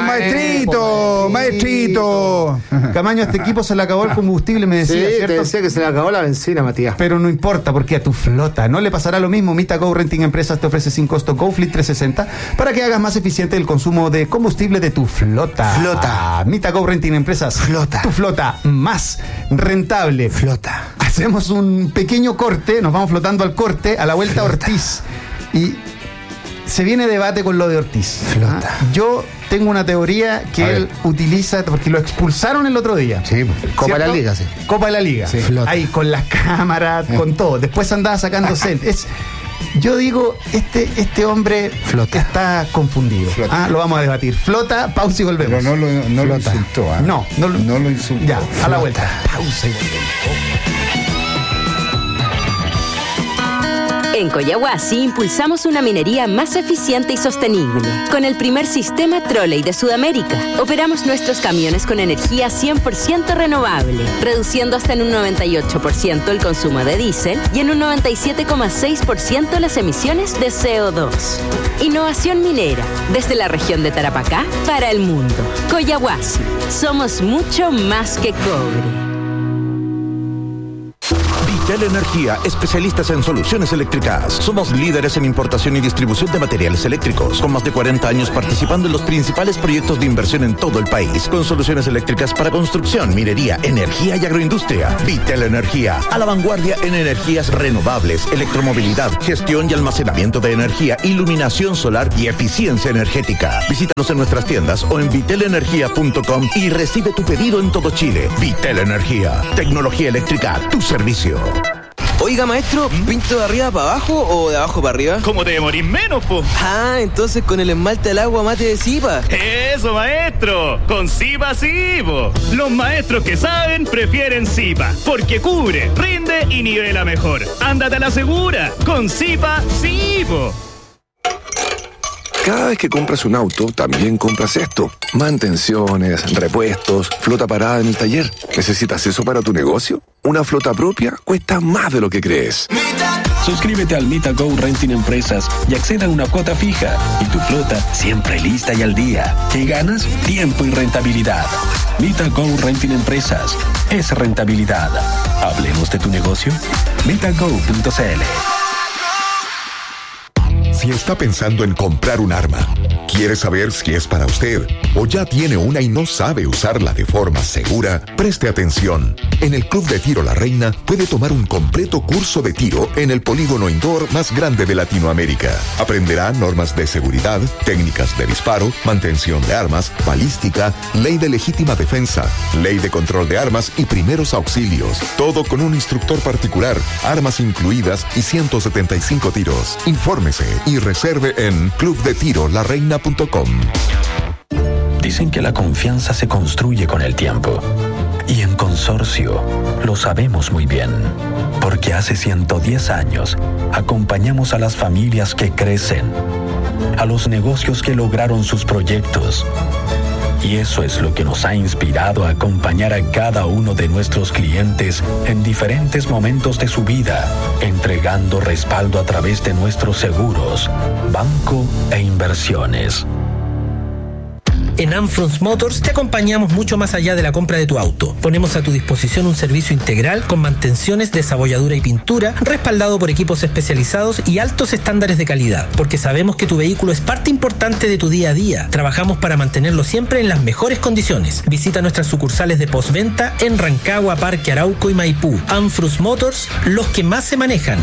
maestrito. Camaño, a este equipo se le acabó el combustible, me decía, ¿cierto? Te decía que se le acabó la benzina, Matías. Pero no importa, porque a tu flota no le pasará lo mismo. Mita Go Renting Empresas te ofrece sin costo GoFleet 360 para que hagas más eficiente el consumo de combustible de tu flota. Mita Go Renting Empresas. Tu flota más rentable. Hacemos un pequeño corte, nos vamos flotando al corte, a la vuelta a Ortiz. Y se viene debate con lo de Ortiz. Yo tengo una teoría que él utiliza, porque lo expulsaron el otro día. Sí, Copa de la Liga, sí. Copa de la Liga. Sí. Ahí con las cámaras, con todo. Después andaba sacando selfies. Yo digo, este hombre está confundido. Lo vamos a debatir. Flota, pausa y volvemos. Pero no lo insultó. No lo insultó. Ya, a la vuelta. Pausa y volvemos. En Collahuasi impulsamos una minería más eficiente y sostenible. Con el primer sistema trolley de Sudamérica, operamos nuestros camiones con energía 100% renovable, reduciendo hasta en un 98% el consumo de diésel y en un 97,6% las emisiones de CO2. Innovación minera, desde la región de Tarapacá para el mundo. Collahuasi, somos mucho más que cobre. Vitel Energía, especialistas en soluciones eléctricas. Somos líderes en importación y distribución de materiales eléctricos, con más de 40 años participando en los principales proyectos de inversión en todo el país, con soluciones eléctricas para construcción, minería, energía y agroindustria. Vitel Energía, a la vanguardia en energías renovables, electromovilidad, gestión y almacenamiento de energía, iluminación solar y eficiencia energética. Visítanos en nuestras tiendas o en vitelenergia.com y recibe tu pedido en todo Chile. Vitel Energía, tecnología eléctrica a tu servicio. Oiga, maestro, ¿pinto de arriba para abajo o de abajo para arriba? ¿Cómo te demorís menos, po? Ah, entonces con el esmalte al agua mate de Zipa. ¡Eso, maestro! ¡Con Zipa sí, po! Los maestros que saben prefieren Zipa, porque cubre, rinde y nivela mejor. ¡Ándate a la segura! ¡Con Zipa sí, po! Cada vez que compras un auto, también compras esto. Mantenciones, repuestos, flota parada en el taller. ¿Necesitas eso para tu negocio? Una flota propia cuesta más de lo que crees. Suscríbete al Mita Go Renting Empresas y acceda a una cuota fija. Y tu flota siempre lista y al día. ¿Qué ganas? Tiempo y rentabilidad. Mita Go Renting Empresas. Es rentabilidad. Hablemos de tu negocio. MitaGo.cl. Si está pensando en comprar un arma, quiere saber si es para usted o ya tiene una y no sabe usarla de forma segura, preste atención. En el Club de Tiro La Reina puede tomar un completo curso de tiro en el polígono indoor más grande de Latinoamérica. Aprenderá normas de seguridad, técnicas de disparo, mantención de armas, balística, ley de legítima defensa, ley de control de armas y primeros auxilios. Todo con un instructor particular, armas incluidas y 175 tiros. Infórmese y reserve en clubdetirolareina.com. Dicen que la confianza se construye con el tiempo. Y en Consorcio lo sabemos muy bien, porque hace 110 años acompañamos a las familias que crecen, a los negocios que lograron sus proyectos. Y eso es lo que nos ha inspirado a acompañar a cada uno de nuestros clientes en diferentes momentos de su vida, entregando respaldo a través de nuestros seguros, banco e inversiones. En Amfrons Motors te acompañamos mucho más allá de la compra de tu auto. Ponemos a tu disposición un servicio integral con mantenciones, desabolladura y pintura, respaldado por equipos especializados y altos estándares de calidad, porque sabemos que tu vehículo es parte importante de tu día a día. Trabajamos para mantenerlo siempre en las mejores condiciones. Visita nuestras sucursales de postventa en Rancagua, Parque Arauco y Maipú. Amfrons Motors, los que más se manejan.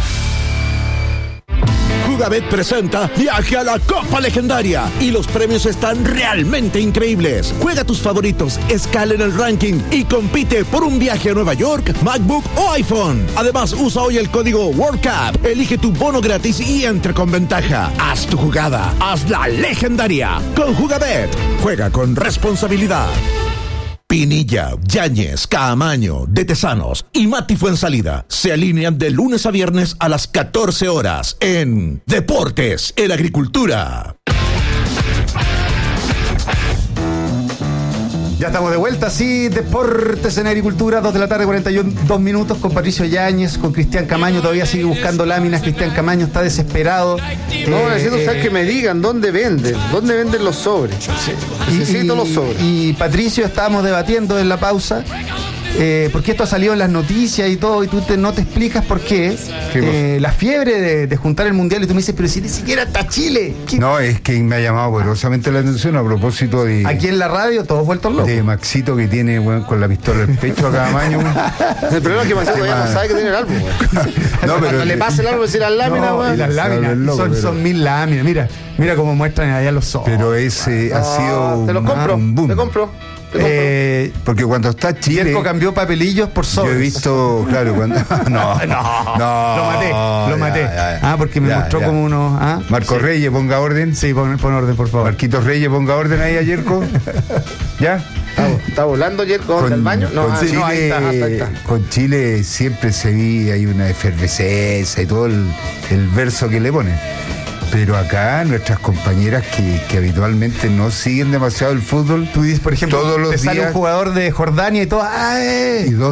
Jugabet presenta Viaje a la Copa Legendaria y los premios están realmente increíbles. Juega tus favoritos, escala en el ranking y compite por un viaje a Nueva York, MacBook o iPhone. Además, usa hoy el código WorldCup, elige tu bono gratis y entra con ventaja. Haz tu jugada, haz la legendaria con Jugabet. Juega con responsabilidad. Pinilla, Yáñez, Caamaño, De Tesanos y Mati Fuensalida se alinean de lunes a viernes a las 14 horas en Deportes en Agricultura. Ya estamos de vuelta, sí, Deportes en Agricultura, 2 de la tarde, 42 minutos, con Patricio Yáñez, con Cristian Camaño, todavía sigue buscando láminas. Cristian Camaño está desesperado. No, necesito saber que me digan dónde venden los sobres. Sí. Necesito los sobres. Y Patricio, estábamos debatiendo en la pausa, porque esto ha salido en las noticias y todo, y tú no te explicas por qué. La fiebre de juntar el mundial, y tú me dices, pero si ni siquiera está Chile. No, es que me ha llamado poderosamente la atención a propósito de... Aquí en la radio todos vueltos locos. De Maxito, que tiene, bueno, con la pistola en el pecho a cada maño. El problema es que Maxito ya no sabe que tiene el álbum. No, pero cuando le pase el álbum, decir las láminas, y las láminas son 1000 láminas. Mira cómo muestran allá los ojos. Pero ese ha sido te lo compro, un boom. Te compro. Porque cuando está Chile... Yerko cambió papelillos por sobres. Yo he visto, claro, cuando... No. Lo maté. Porque me mostró como unos... Marcos Reyes, ponga orden. Sí, pon orden, por favor. Marquitos Reyes, ponga orden ahí a Yerko. ¿Ya? ¿Está volando Yerko del baño? No, con Chile, ahí está. Con Chile siempre se vi, hay una efervescencia y todo el verso que le ponen. Pero acá nuestras compañeras que habitualmente no siguen demasiado el fútbol, tú dices, por ejemplo, todos los te sale días, un jugador de Jordania y todo, y 2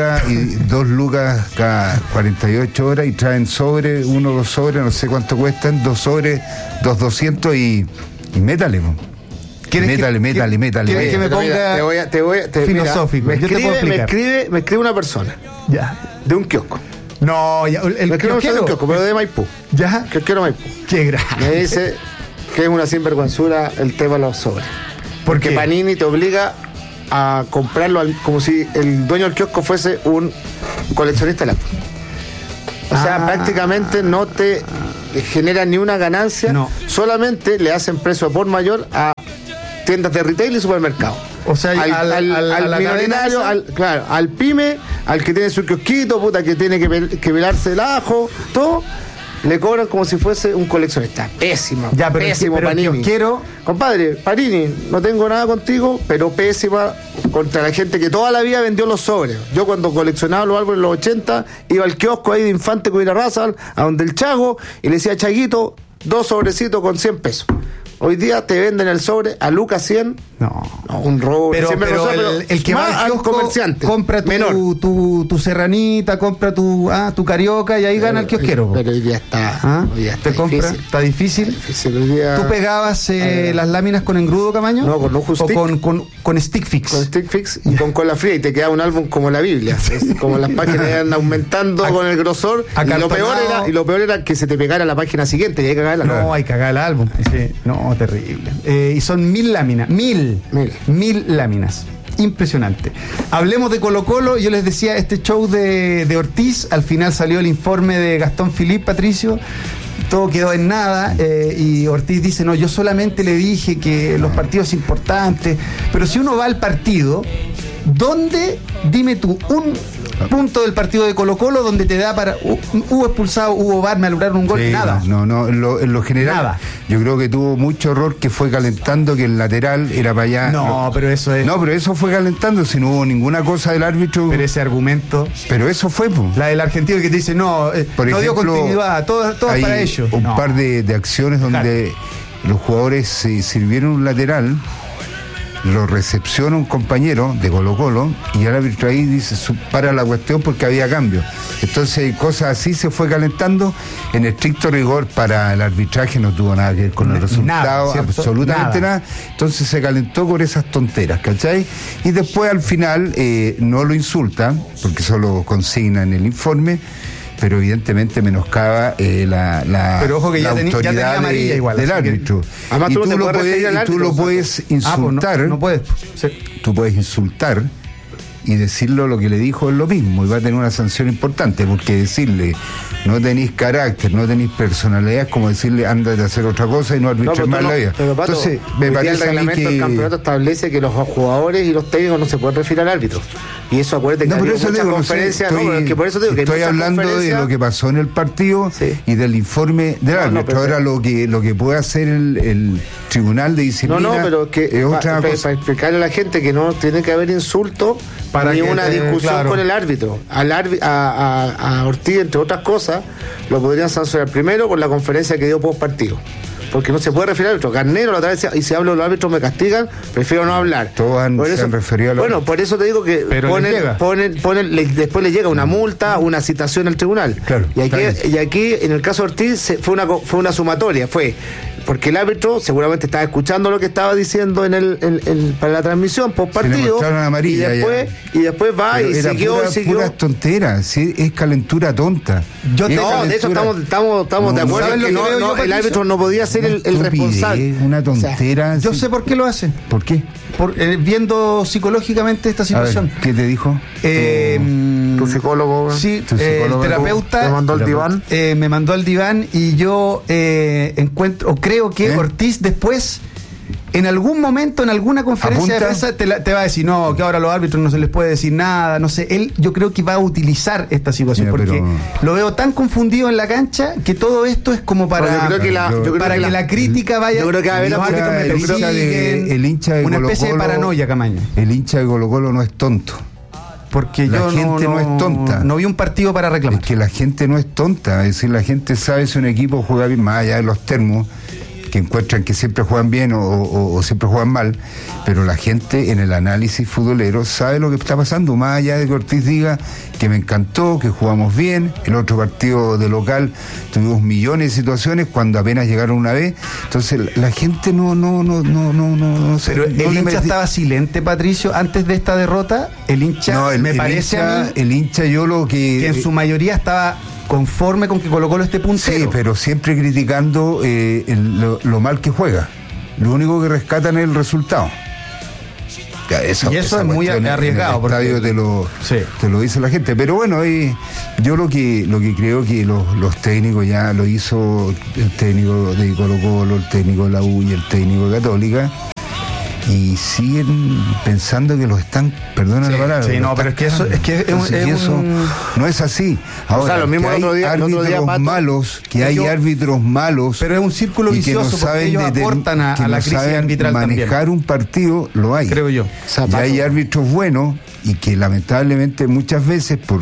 lucas cada 48 horas y traen sobre, 1 o 2 sobres, no sé cuánto cuestan, 2 sobres, 200 y métale, métale. ¿Quieres que me ponga filosófico? Me escribe una persona. Ya. De un kiosco. No, ya, me escribe un kiosco, pero de Maipú. ¿Ya? Kiosquero Maipú. Qué grave. Me dice que es una sinvergüenzura el tema de los sobres. Porque Panini te obliga a comprarlo como si el dueño del kiosco fuese un coleccionista de lápiz. O sea, prácticamente no te genera ni una ganancia, solamente le hacen precio por mayor a tiendas de retail y supermercados. O sea, al minoritario, al pyme, al que tiene su kiosquito, que tiene que pelarse el ajo, todo, le cobran como si fuese un coleccionista. Pésimo, pésimo Panini. Compadre, Panini, no tengo nada contigo, pero pésima contra la gente que toda la vida vendió los sobres. Yo cuando coleccionaba los álbumes en los 80, iba al kiosco ahí de Infante con Irarrázaval, a donde el Chago, y le decía, Chaguito, 2 sobrecitos con 100 pesos. Hoy día te venden el sobre a lucas 100. No, un robo. Pero el que va al kiosco comerciante, compra tu serranita, compra tu carioca y ahí gana el kiosquero. Pero hoy día está, difícil. ¿Está difícil? Hoy día, ¿Tú pegabas las láminas con engrudo, Camaño? No, con ojo stick. ¿O con stick fix? Con stick fix y con cola fría y te queda un álbum como la Biblia. Como las páginas iban aumentando con el grosor. Y lo peor era que se te pegara la página siguiente y hay que cagar el álbum. No, hay que cagar el álbum. Sí. No, terrible. Y son 1000 láminas. 1000 láminas. Impresionante. Hablemos de Colo-Colo. Yo les decía, este show de Ortiz, al final salió el informe de Gastón Philippe, Patricio. Todo quedó en nada, y Ortiz dice, no, yo solamente le dije que los partidos importantes, pero si uno va al partido, ¿dónde, dime tú, un punto del partido de Colo-Colo donde te da para hubo expulsado, hubo VAR, me anularon un gol? Sí, nada. No, en lo general, nada. Yo creo que tuvo mucho error que fue calentando, que el lateral era para allá. Pero eso fue calentando, si no hubo ninguna cosa del árbitro. Pero ese argumento. Pero eso fue, pues. La del argentino que te dice, no dio continuidad, todo para ellos. Un par de acciones donde los jugadores se sirvieron un lateral, lo recepciona un compañero de Colo-Colo y el árbitro ahí dice, para la cuestión porque había cambio. Entonces cosas así se fue calentando. En estricto rigor para el arbitraje no tuvo nada que ver con el resultado, absolutamente nada. Entonces se calentó por esas tonteras, ¿cachai? Y después al final no lo insulta, porque solo consigna en el informe, pero evidentemente menoscaba pero ojo que la autoridad ya tenía amarilla igual, del árbitro. Además, tú lo puedes insultar. No puedes. Sí. Tú puedes insultar y decirlo lo que le dijo es lo mismo, y va a tener una sanción importante, porque decirle no tenéis carácter, no tenéis personalidad, es como decirle ándate a hacer otra cosa y no arbitres más la vida. Pero, Pato, entonces me parece el reglamento del campeonato establece que los jugadores y los técnicos no se pueden referir al árbitro, y eso acuérdate que hay muchas conferencias. Estoy hablando de lo que pasó en el partido y del informe del árbitro. Ahora lo que puede hacer el tribunal de disciplina pero que es otra cosa. Para explicarle a la gente que no tiene que haber insulto ni una discusión con el árbitro. A Ortiz, entre otras cosas, lo podrían sancionar primero con la conferencia que dio post partido, porque no se puede referir al árbitro. Garnero la otra vez decía, y si hablo de los árbitros me castigan, prefiero no hablar. Todos se han referido a Bueno, por eso te digo que después le llega una multa, una citación al tribunal. Claro, y aquí en el caso de Ortiz fue una sumatoria, porque el árbitro seguramente estaba escuchando lo que estaba diciendo para la transmisión post partido, y después va y siguió. Puras tonteras, ¿sí? Es calentura tonta. De eso estamos de acuerdo, que el árbitro no podía ser el responsable. Una tontera. O sea, yo sé por qué lo hace. ¿Por qué? Viendo psicológicamente esta situación. A ver, ¿qué te dijo? Tu psicólogo. Sí, el terapeuta me mandó al diván. Me mandó al diván y yo creo que Ortiz después en algún momento, en alguna conferencia de prensa, te va a decir, no, que ahora a los árbitros no se les puede decir nada, no sé. Él, yo creo que va a utilizar esta situación, porque lo veo tan confundido en la cancha que todo esto es como para que la crítica vaya. Yo creo que va a haber el hincha de una Colo-Colo, especie de paranoia, Camaño. El hincha de Colo-Colo no es tonto. Porque la gente no es tonta. No vi un partido para reclamar. Es que la gente no es tonta. Es decir, la gente sabe si un equipo juega bien, más allá de los termos, que encuentran que siempre juegan bien o siempre juegan mal, pero la gente en el análisis futbolero sabe lo que está pasando, más allá de que Ortiz diga que me encantó, que jugamos bien, el otro partido de local tuvimos millones de situaciones cuando apenas llegaron una vez, entonces la gente no sé. Pero el hincha estaba silente, Patricio, antes de esta derrota. El hincha, me parece a mí, el hincha yo lo que en su mayoría estaba conforme con que Colo-Colo esté puntero. Sí, pero siempre criticando lo mal que juega. Lo único que rescatan es el resultado. Y eso es muy arriesgado. En el estadio te lo dice la gente. Pero bueno, yo lo que creo que los técnicos ya lo hizo el técnico de Colo-Colo, el técnico de la U y el técnico de Católica. Y siguen pensando que los están, perdona la palabra. Sí, no, pero es que eso no es así. Ahora, o sea, lo mismo que hay árbitros malos, hay árbitros malos, pero es un círculo vicioso, que no saben ellos aportan a la crisis arbitral manejar también. Un partido, lo hay. Creo yo. Y hay árbitros buenos y que lamentablemente muchas veces por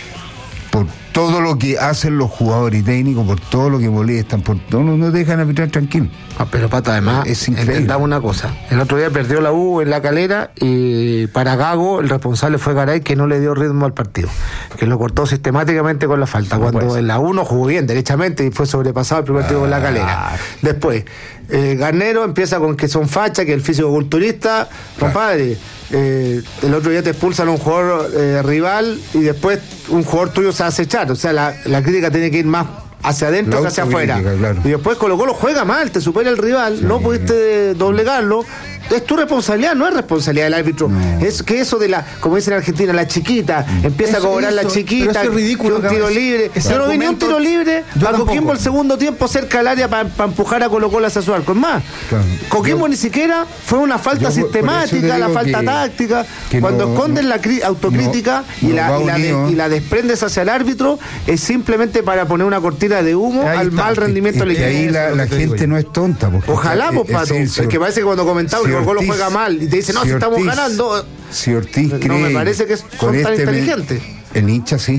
todo lo que hacen los jugadores y técnicos, por todo lo que molestan, por todo, no dejan arbitrar tranquilo. Pero Pato, además, es increíble. Entendamos una cosa. El otro día perdió la U en La Calera y para Gago el responsable fue Garay, que no le dio ritmo al partido, que lo cortó sistemáticamente con la falta, cuando en la U no jugó bien derechamente y fue sobrepasado el primer tiempo en La Calera. Después, Garnero empieza con que son fachas, que el físico-culturista, compadre. El otro día te expulsan a un jugador rival y después un jugador tuyo se hace echar. O sea, la crítica tiene que ir más hacia adentro que hacia afuera. Claro. Y después Colo-Colo juega mal, te supera el rival, no pudiste doblegarlo. Es tu responsabilidad, no es responsabilidad del árbitro. No. Es que eso de como dicen en Argentina, la chiquita, empieza a cobrar la chiquita, es ridículo, un tiro libre. Yo no vi ni un tiro libre a Coquimbo el segundo tiempo cerca del área para empujar a Colo-Colo hacia su arco. Es más, Coquimbo ni siquiera fue una falta sistemática, la falta táctica. Cuando esconden la autocrítica y la desprendes hacia el árbitro, es simplemente para poner una cortina de humo al mal rendimiento del equipo. Y ahí la gente no es tonta. Ojalá, pues, Pato. Es que parece que cuando comentaba Colo juega mal y te dice, no, si estamos ganando. Si Ortiz cree, no me parece que son tan inteligentes. El hincha sí.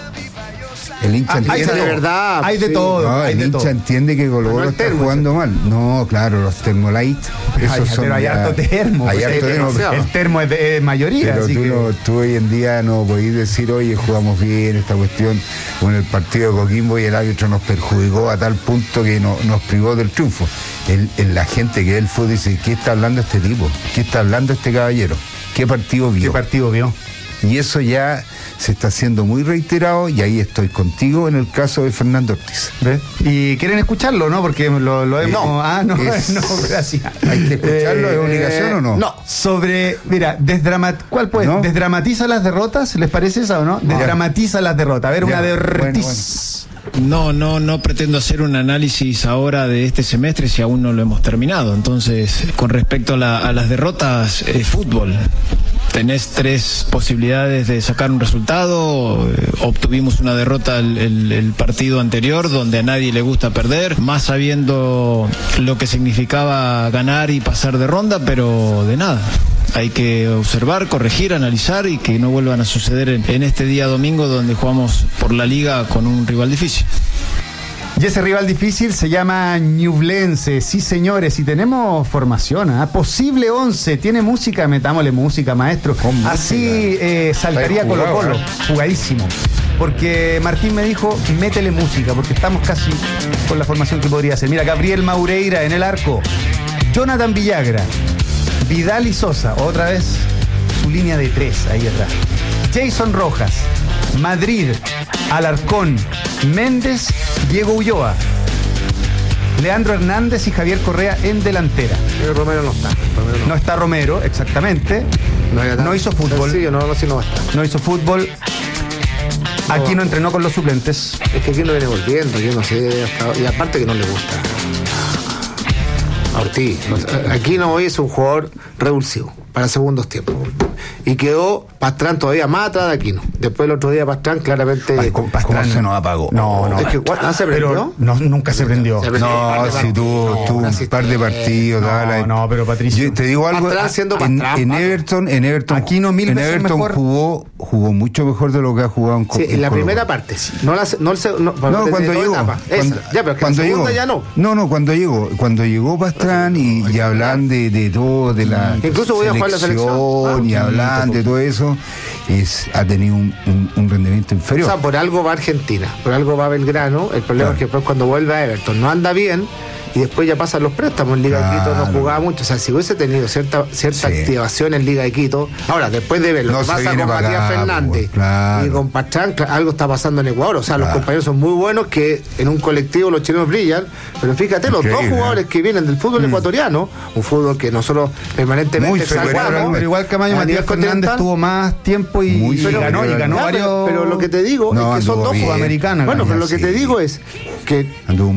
El hincha entiende. De verdad. Hay de todo. No, el hincha entiende que Colo-Colo está jugando mal. No, claro, los termolight. Pero hay harto termo. El termo es de mayoría. Pero tú hoy en día no podés decir, oye, jugamos bien esta cuestión con el partido de Coquimbo y el árbitro nos perjudicó a tal punto que nos privó del triunfo. La gente que él fue dice, ¿qué está hablando este tipo? ¿Qué está hablando este caballero? ¿Qué partido vio? Y eso ya se está haciendo muy reiterado y ahí estoy contigo en el caso de Fernando Ortiz. ¿Ves? ¿Y quieren escucharlo, no? Porque lo hemos... No, gracias. ¿Hay que escucharlo? ¿Es obligación o no? No. Mira, ¿cuál puede? ¿No? ¿Desdramatiza las derrotas? ¿Les parece esa o no? Desdramatiza las derrotas. A ver, una de Ortiz. No pretendo hacer un análisis ahora de este semestre si aún no lo hemos terminado. Entonces, con respecto a las derrotas, es fútbol. Tenés 3 posibilidades de sacar un resultado. Obtuvimos una derrota el partido anterior, donde a nadie le gusta perder, más sabiendo lo que significaba ganar y pasar de ronda, pero de nada. Hay que observar, corregir, analizar y que no vuelvan a suceder en este día domingo donde jugamos por la liga con un rival difícil. Y ese rival difícil se llama Ñublense. Sí, señores, y tenemos formación, Posible 11, tiene música, metámosle música, maestro. Así saltaría Colo-Colo, jugadísimo. Porque Martín me dijo, métele música, porque estamos casi con la formación que podría ser. Mira, Gabriel Maureira en el arco, Jonathan Villagra, Vidal y Sosa, otra vez su línea de 3 ahí atrás. Jason Rojas, Madrid, Alarcón, Méndez, Diego Ulloa, Leandro Hernández y Javier Correa en delantera. Romero no está. No está Romero, exactamente. No hizo fútbol. No hizo fútbol. Aquí no entrenó con los suplentes. Es que aquí no viene volviendo, yo no sé. Y aparte que no le gusta. Ortiz. Aquino hoy es un jugador revulsivo para segundos tiempos. Y quedó Pastrán todavía más atrás de Aquino. Después el otro día Pastrán claramente... Ay, con Pastrán se nos apagó. No. Es que ¿se prendió? Nunca se prendió. No, si tuvo un par de partidos. No, pero Patricio... Yo te digo algo, Pastrán siendo Pastrán, en Everton Aquino mil veces mejor. jugó mucho mejor de lo que ha jugado en en la primera parte. Cuando llegó. Cuando llegó ya no. No, cuando llegó Pastrán y hablan de todo, de la incluso voy a jugar la selección y hablan de todo eso, ha tenido un rendimiento inferior. O sea, por algo va a Argentina, por algo va a Belgrano. El problema es que después cuando vuelve a Everton no anda bien. Y después ya pasan los préstamos. En Liga de Quito no jugaba mucho. O sea, si hubiese tenido cierta activación en Liga de Quito. Ahora, después de ver lo que pasa con Matías Fernández y con Pastrán, algo está pasando en Ecuador. O sea, los compañeros son muy buenos, que en un colectivo los chilenos brillan. Pero fíjate, los dos jugadores que vienen del fútbol ecuatoriano, un fútbol que nosotros permanentemente salvamos. Pero igual Camayo, Matías Fernández tuvo más tiempo y ganó varios. Pero lo que te digo es que son dos sudamericanos. Bueno, pero lo que te digo es que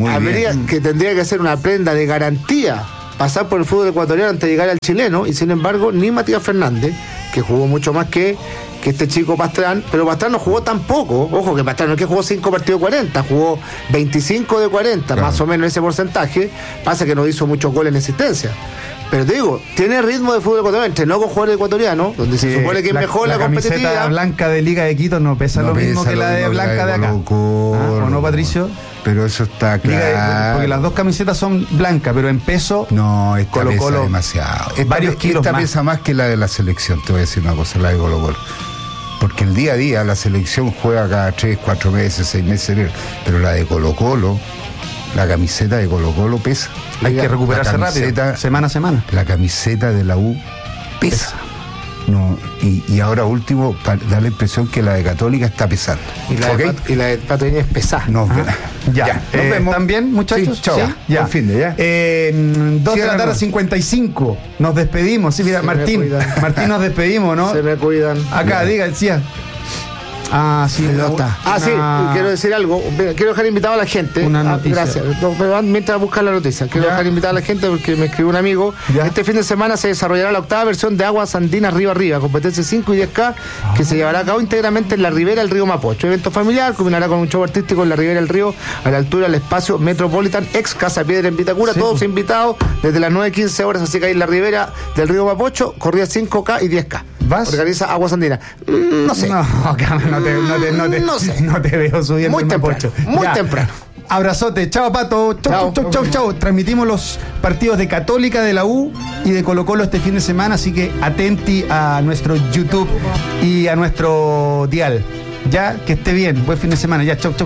tendría que ser una prenda de garantía pasar por el fútbol ecuatoriano antes de llegar al chileno, y sin embargo ni Matías Fernández, que jugó mucho más que este chico Pastrán, pero Pastrán no jugó tan poco. Ojo que Pastrán no es que jugó 5 partidos de 40, jugó 25 de 40, más o menos ese porcentaje. Pasa que no hizo muchos goles en existencia. Pero te digo, tiene ritmo de fútbol ecuatoriano, entrenó con jugadores ecuatorianos, donde se supone que es mejor la competitividad. La camiseta blanca de Liga de Quito no pesa lo mismo que la de blanca de acá. ¿O no, Patricio? Pero eso está claro. Porque las dos camisetas son blancas, pero en peso... No, esta pesa demasiado. Varios kilos esta más. Pesa más que la de la selección, te voy a decir una cosa, la de Colo-Colo. Porque el día a día la selección juega cada 3, 4 meses, 6 meses, pero la de Colo-Colo, la camiseta de Colo-Colo pesa. Hay que recuperarse rápido, semana a semana. La camiseta de la U pesa. No, y ahora último, da la impresión que la de Católica está pesando. Y la de Patriña es pesada. Ya. Nos vemos. ¿También, muchachos? Sí, chao. ¿Sí? Ya. Buen fin de ya. 2 de la tarde, 55. Nos despedimos. Sí, mira, Martín, nos despedimos, ¿no? Se me cuidan. Acá, decía. Sí, sí, quiero decir algo. Quiero dejar invitado a la gente. Una noticia. Gracias. Mientras buscar la noticia, quiero dejar invitado a la gente porque me escribió un amigo. Este fin de semana se desarrollará la 8ª versión de Aguas Andinas Río Arriba, competencia 5 y 10K, que se llevará a cabo íntegramente en la ribera del río Mapocho. Evento familiar, culminará con un show artístico en la ribera del río, a la altura del espacio Metropolitan, ex Casa Piedra en Vitacura. Todos invitados desde las 9:15 horas, así que ahí en la ribera del río Mapocho, corrida 5K y 10K. ¿Vas? Organiza Aguas Andinas. No sé. No te veo subiendo muy temprano. Muy temprano. Abrazote, chao Pato, chao. Transmitimos los partidos de Católica, de la U y de Colo-Colo este fin de semana, así que atenti a nuestro YouTube y a nuestro dial. Ya, que esté bien, buen fin de semana, ya, chau.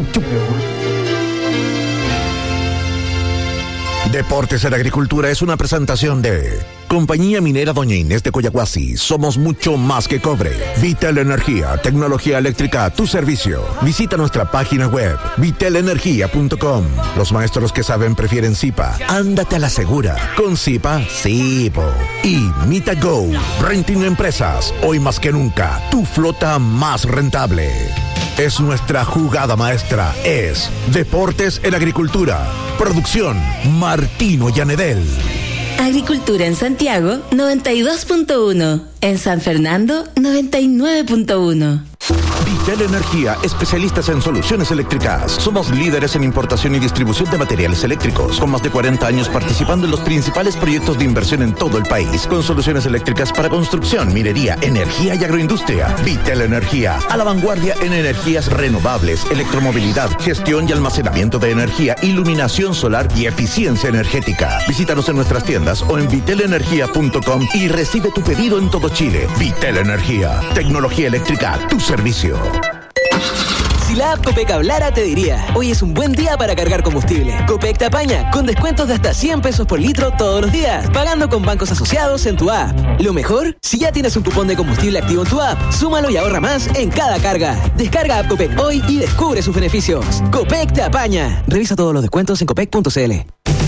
Deportes en Agricultura es una presentación de Compañía Minera Doña Inés de Coyahuasi. Somos mucho más que cobre. Vitel Energía, tecnología eléctrica a tu servicio. Visita nuestra página web vitelenergia.com. Los maestros que saben prefieren Zipa. Ándate a la segura. Con Zipa, Zipo. Y Mita Go, Renting Empresas. Hoy más que nunca, tu flota más rentable. Es nuestra jugada maestra. Es Deportes en Agricultura. Producción Martino Llanedel. Agricultura en Santiago 92.1. En San Fernando 99.1. Vitel Energía, especialistas en soluciones eléctricas. Somos líderes en importación y distribución de materiales eléctricos, con más de 40 años participando en los principales proyectos de inversión en todo el país, con soluciones eléctricas para construcción, minería, energía y agroindustria. Vitel Energía, a la vanguardia en energías renovables, electromovilidad, gestión y almacenamiento de energía, iluminación solar y eficiencia energética. Visítanos en nuestras tiendas o en vitelenergia.com y recibe tu pedido en todo Chile. Vitel Energía, tecnología eléctrica a tu servicio. Si la app Copec hablara, te diría: hoy es un buen día para cargar combustible. Copec te apaña con descuentos de hasta 100 pesos por litro todos los días, pagando con bancos asociados en tu app. Lo mejor, si ya tienes un cupón de combustible activo en tu app, súmalo y ahorra más en cada carga. Descarga app Copec hoy y descubre sus beneficios. Copec te apaña. Revisa todos los descuentos en copec.cl.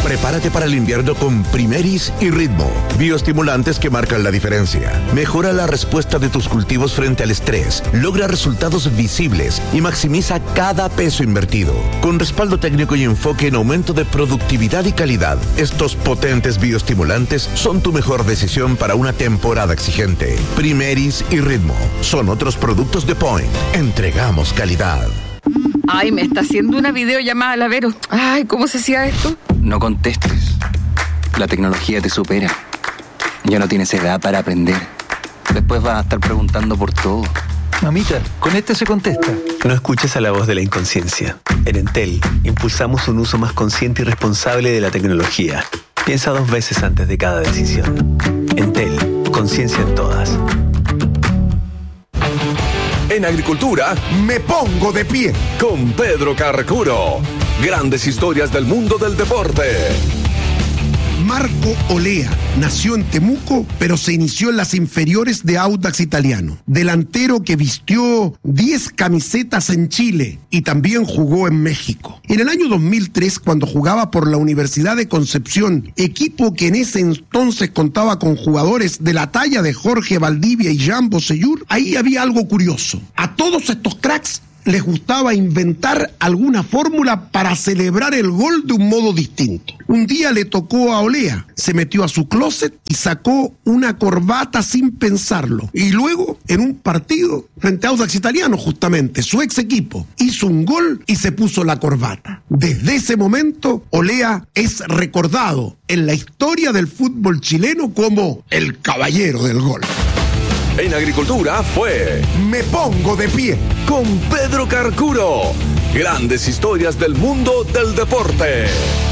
Prepárate para el invierno con Primeris y Ritmo, bioestimulantes que marcan la diferencia. Mejora la respuesta de tus cultivos frente al estrés, logra resultados visibles y maximiza cada peso invertido. Con respaldo técnico y enfoque en aumento de productividad y calidad, estos potentes bioestimulantes son tu mejor decisión para una temporada exigente. Primeris y Ritmo son otros productos de Point. Entregamos calidad. Ay, me está haciendo una videollamada la Vero. Ay, ¿cómo se hacía esto? No contestes. La tecnología te supera. Ya no tienes edad para aprender. Después vas a estar preguntando por todo. Mamita, con este se contesta. No escuches a la voz de la inconsciencia. En Entel, impulsamos un uso más consciente y responsable de la tecnología. Piensa 2 veces antes de cada decisión. Entel, conciencia en todas. En agricultura, me pongo de pie con Pedro Carcuro. Grandes historias del mundo del deporte. Marco Olea nació en Temuco, pero se inició en las inferiores de Audax Italiano. Delantero que vistió 10 camisetas en Chile y también jugó en México. En el año 2003, cuando jugaba por la Universidad de Concepción, equipo que en ese entonces contaba con jugadores de la talla de Jorge Valdivia y Jean Bossellur, ahí había algo curioso. A todos estos cracks les gustaba inventar alguna fórmula para celebrar el gol de un modo distinto. Un día le tocó a Olea, se metió a su closet y sacó una corbata sin pensarlo. Y luego, en un partido, frente a Audax Italiano justamente, su ex equipo, hizo un gol y se puso la corbata. Desde ese momento, Olea es recordado en la historia del fútbol chileno como el caballero del gol. En agricultura fue Me Pongo de Pie con Pedro Carcuro. Grandes historias del mundo del deporte.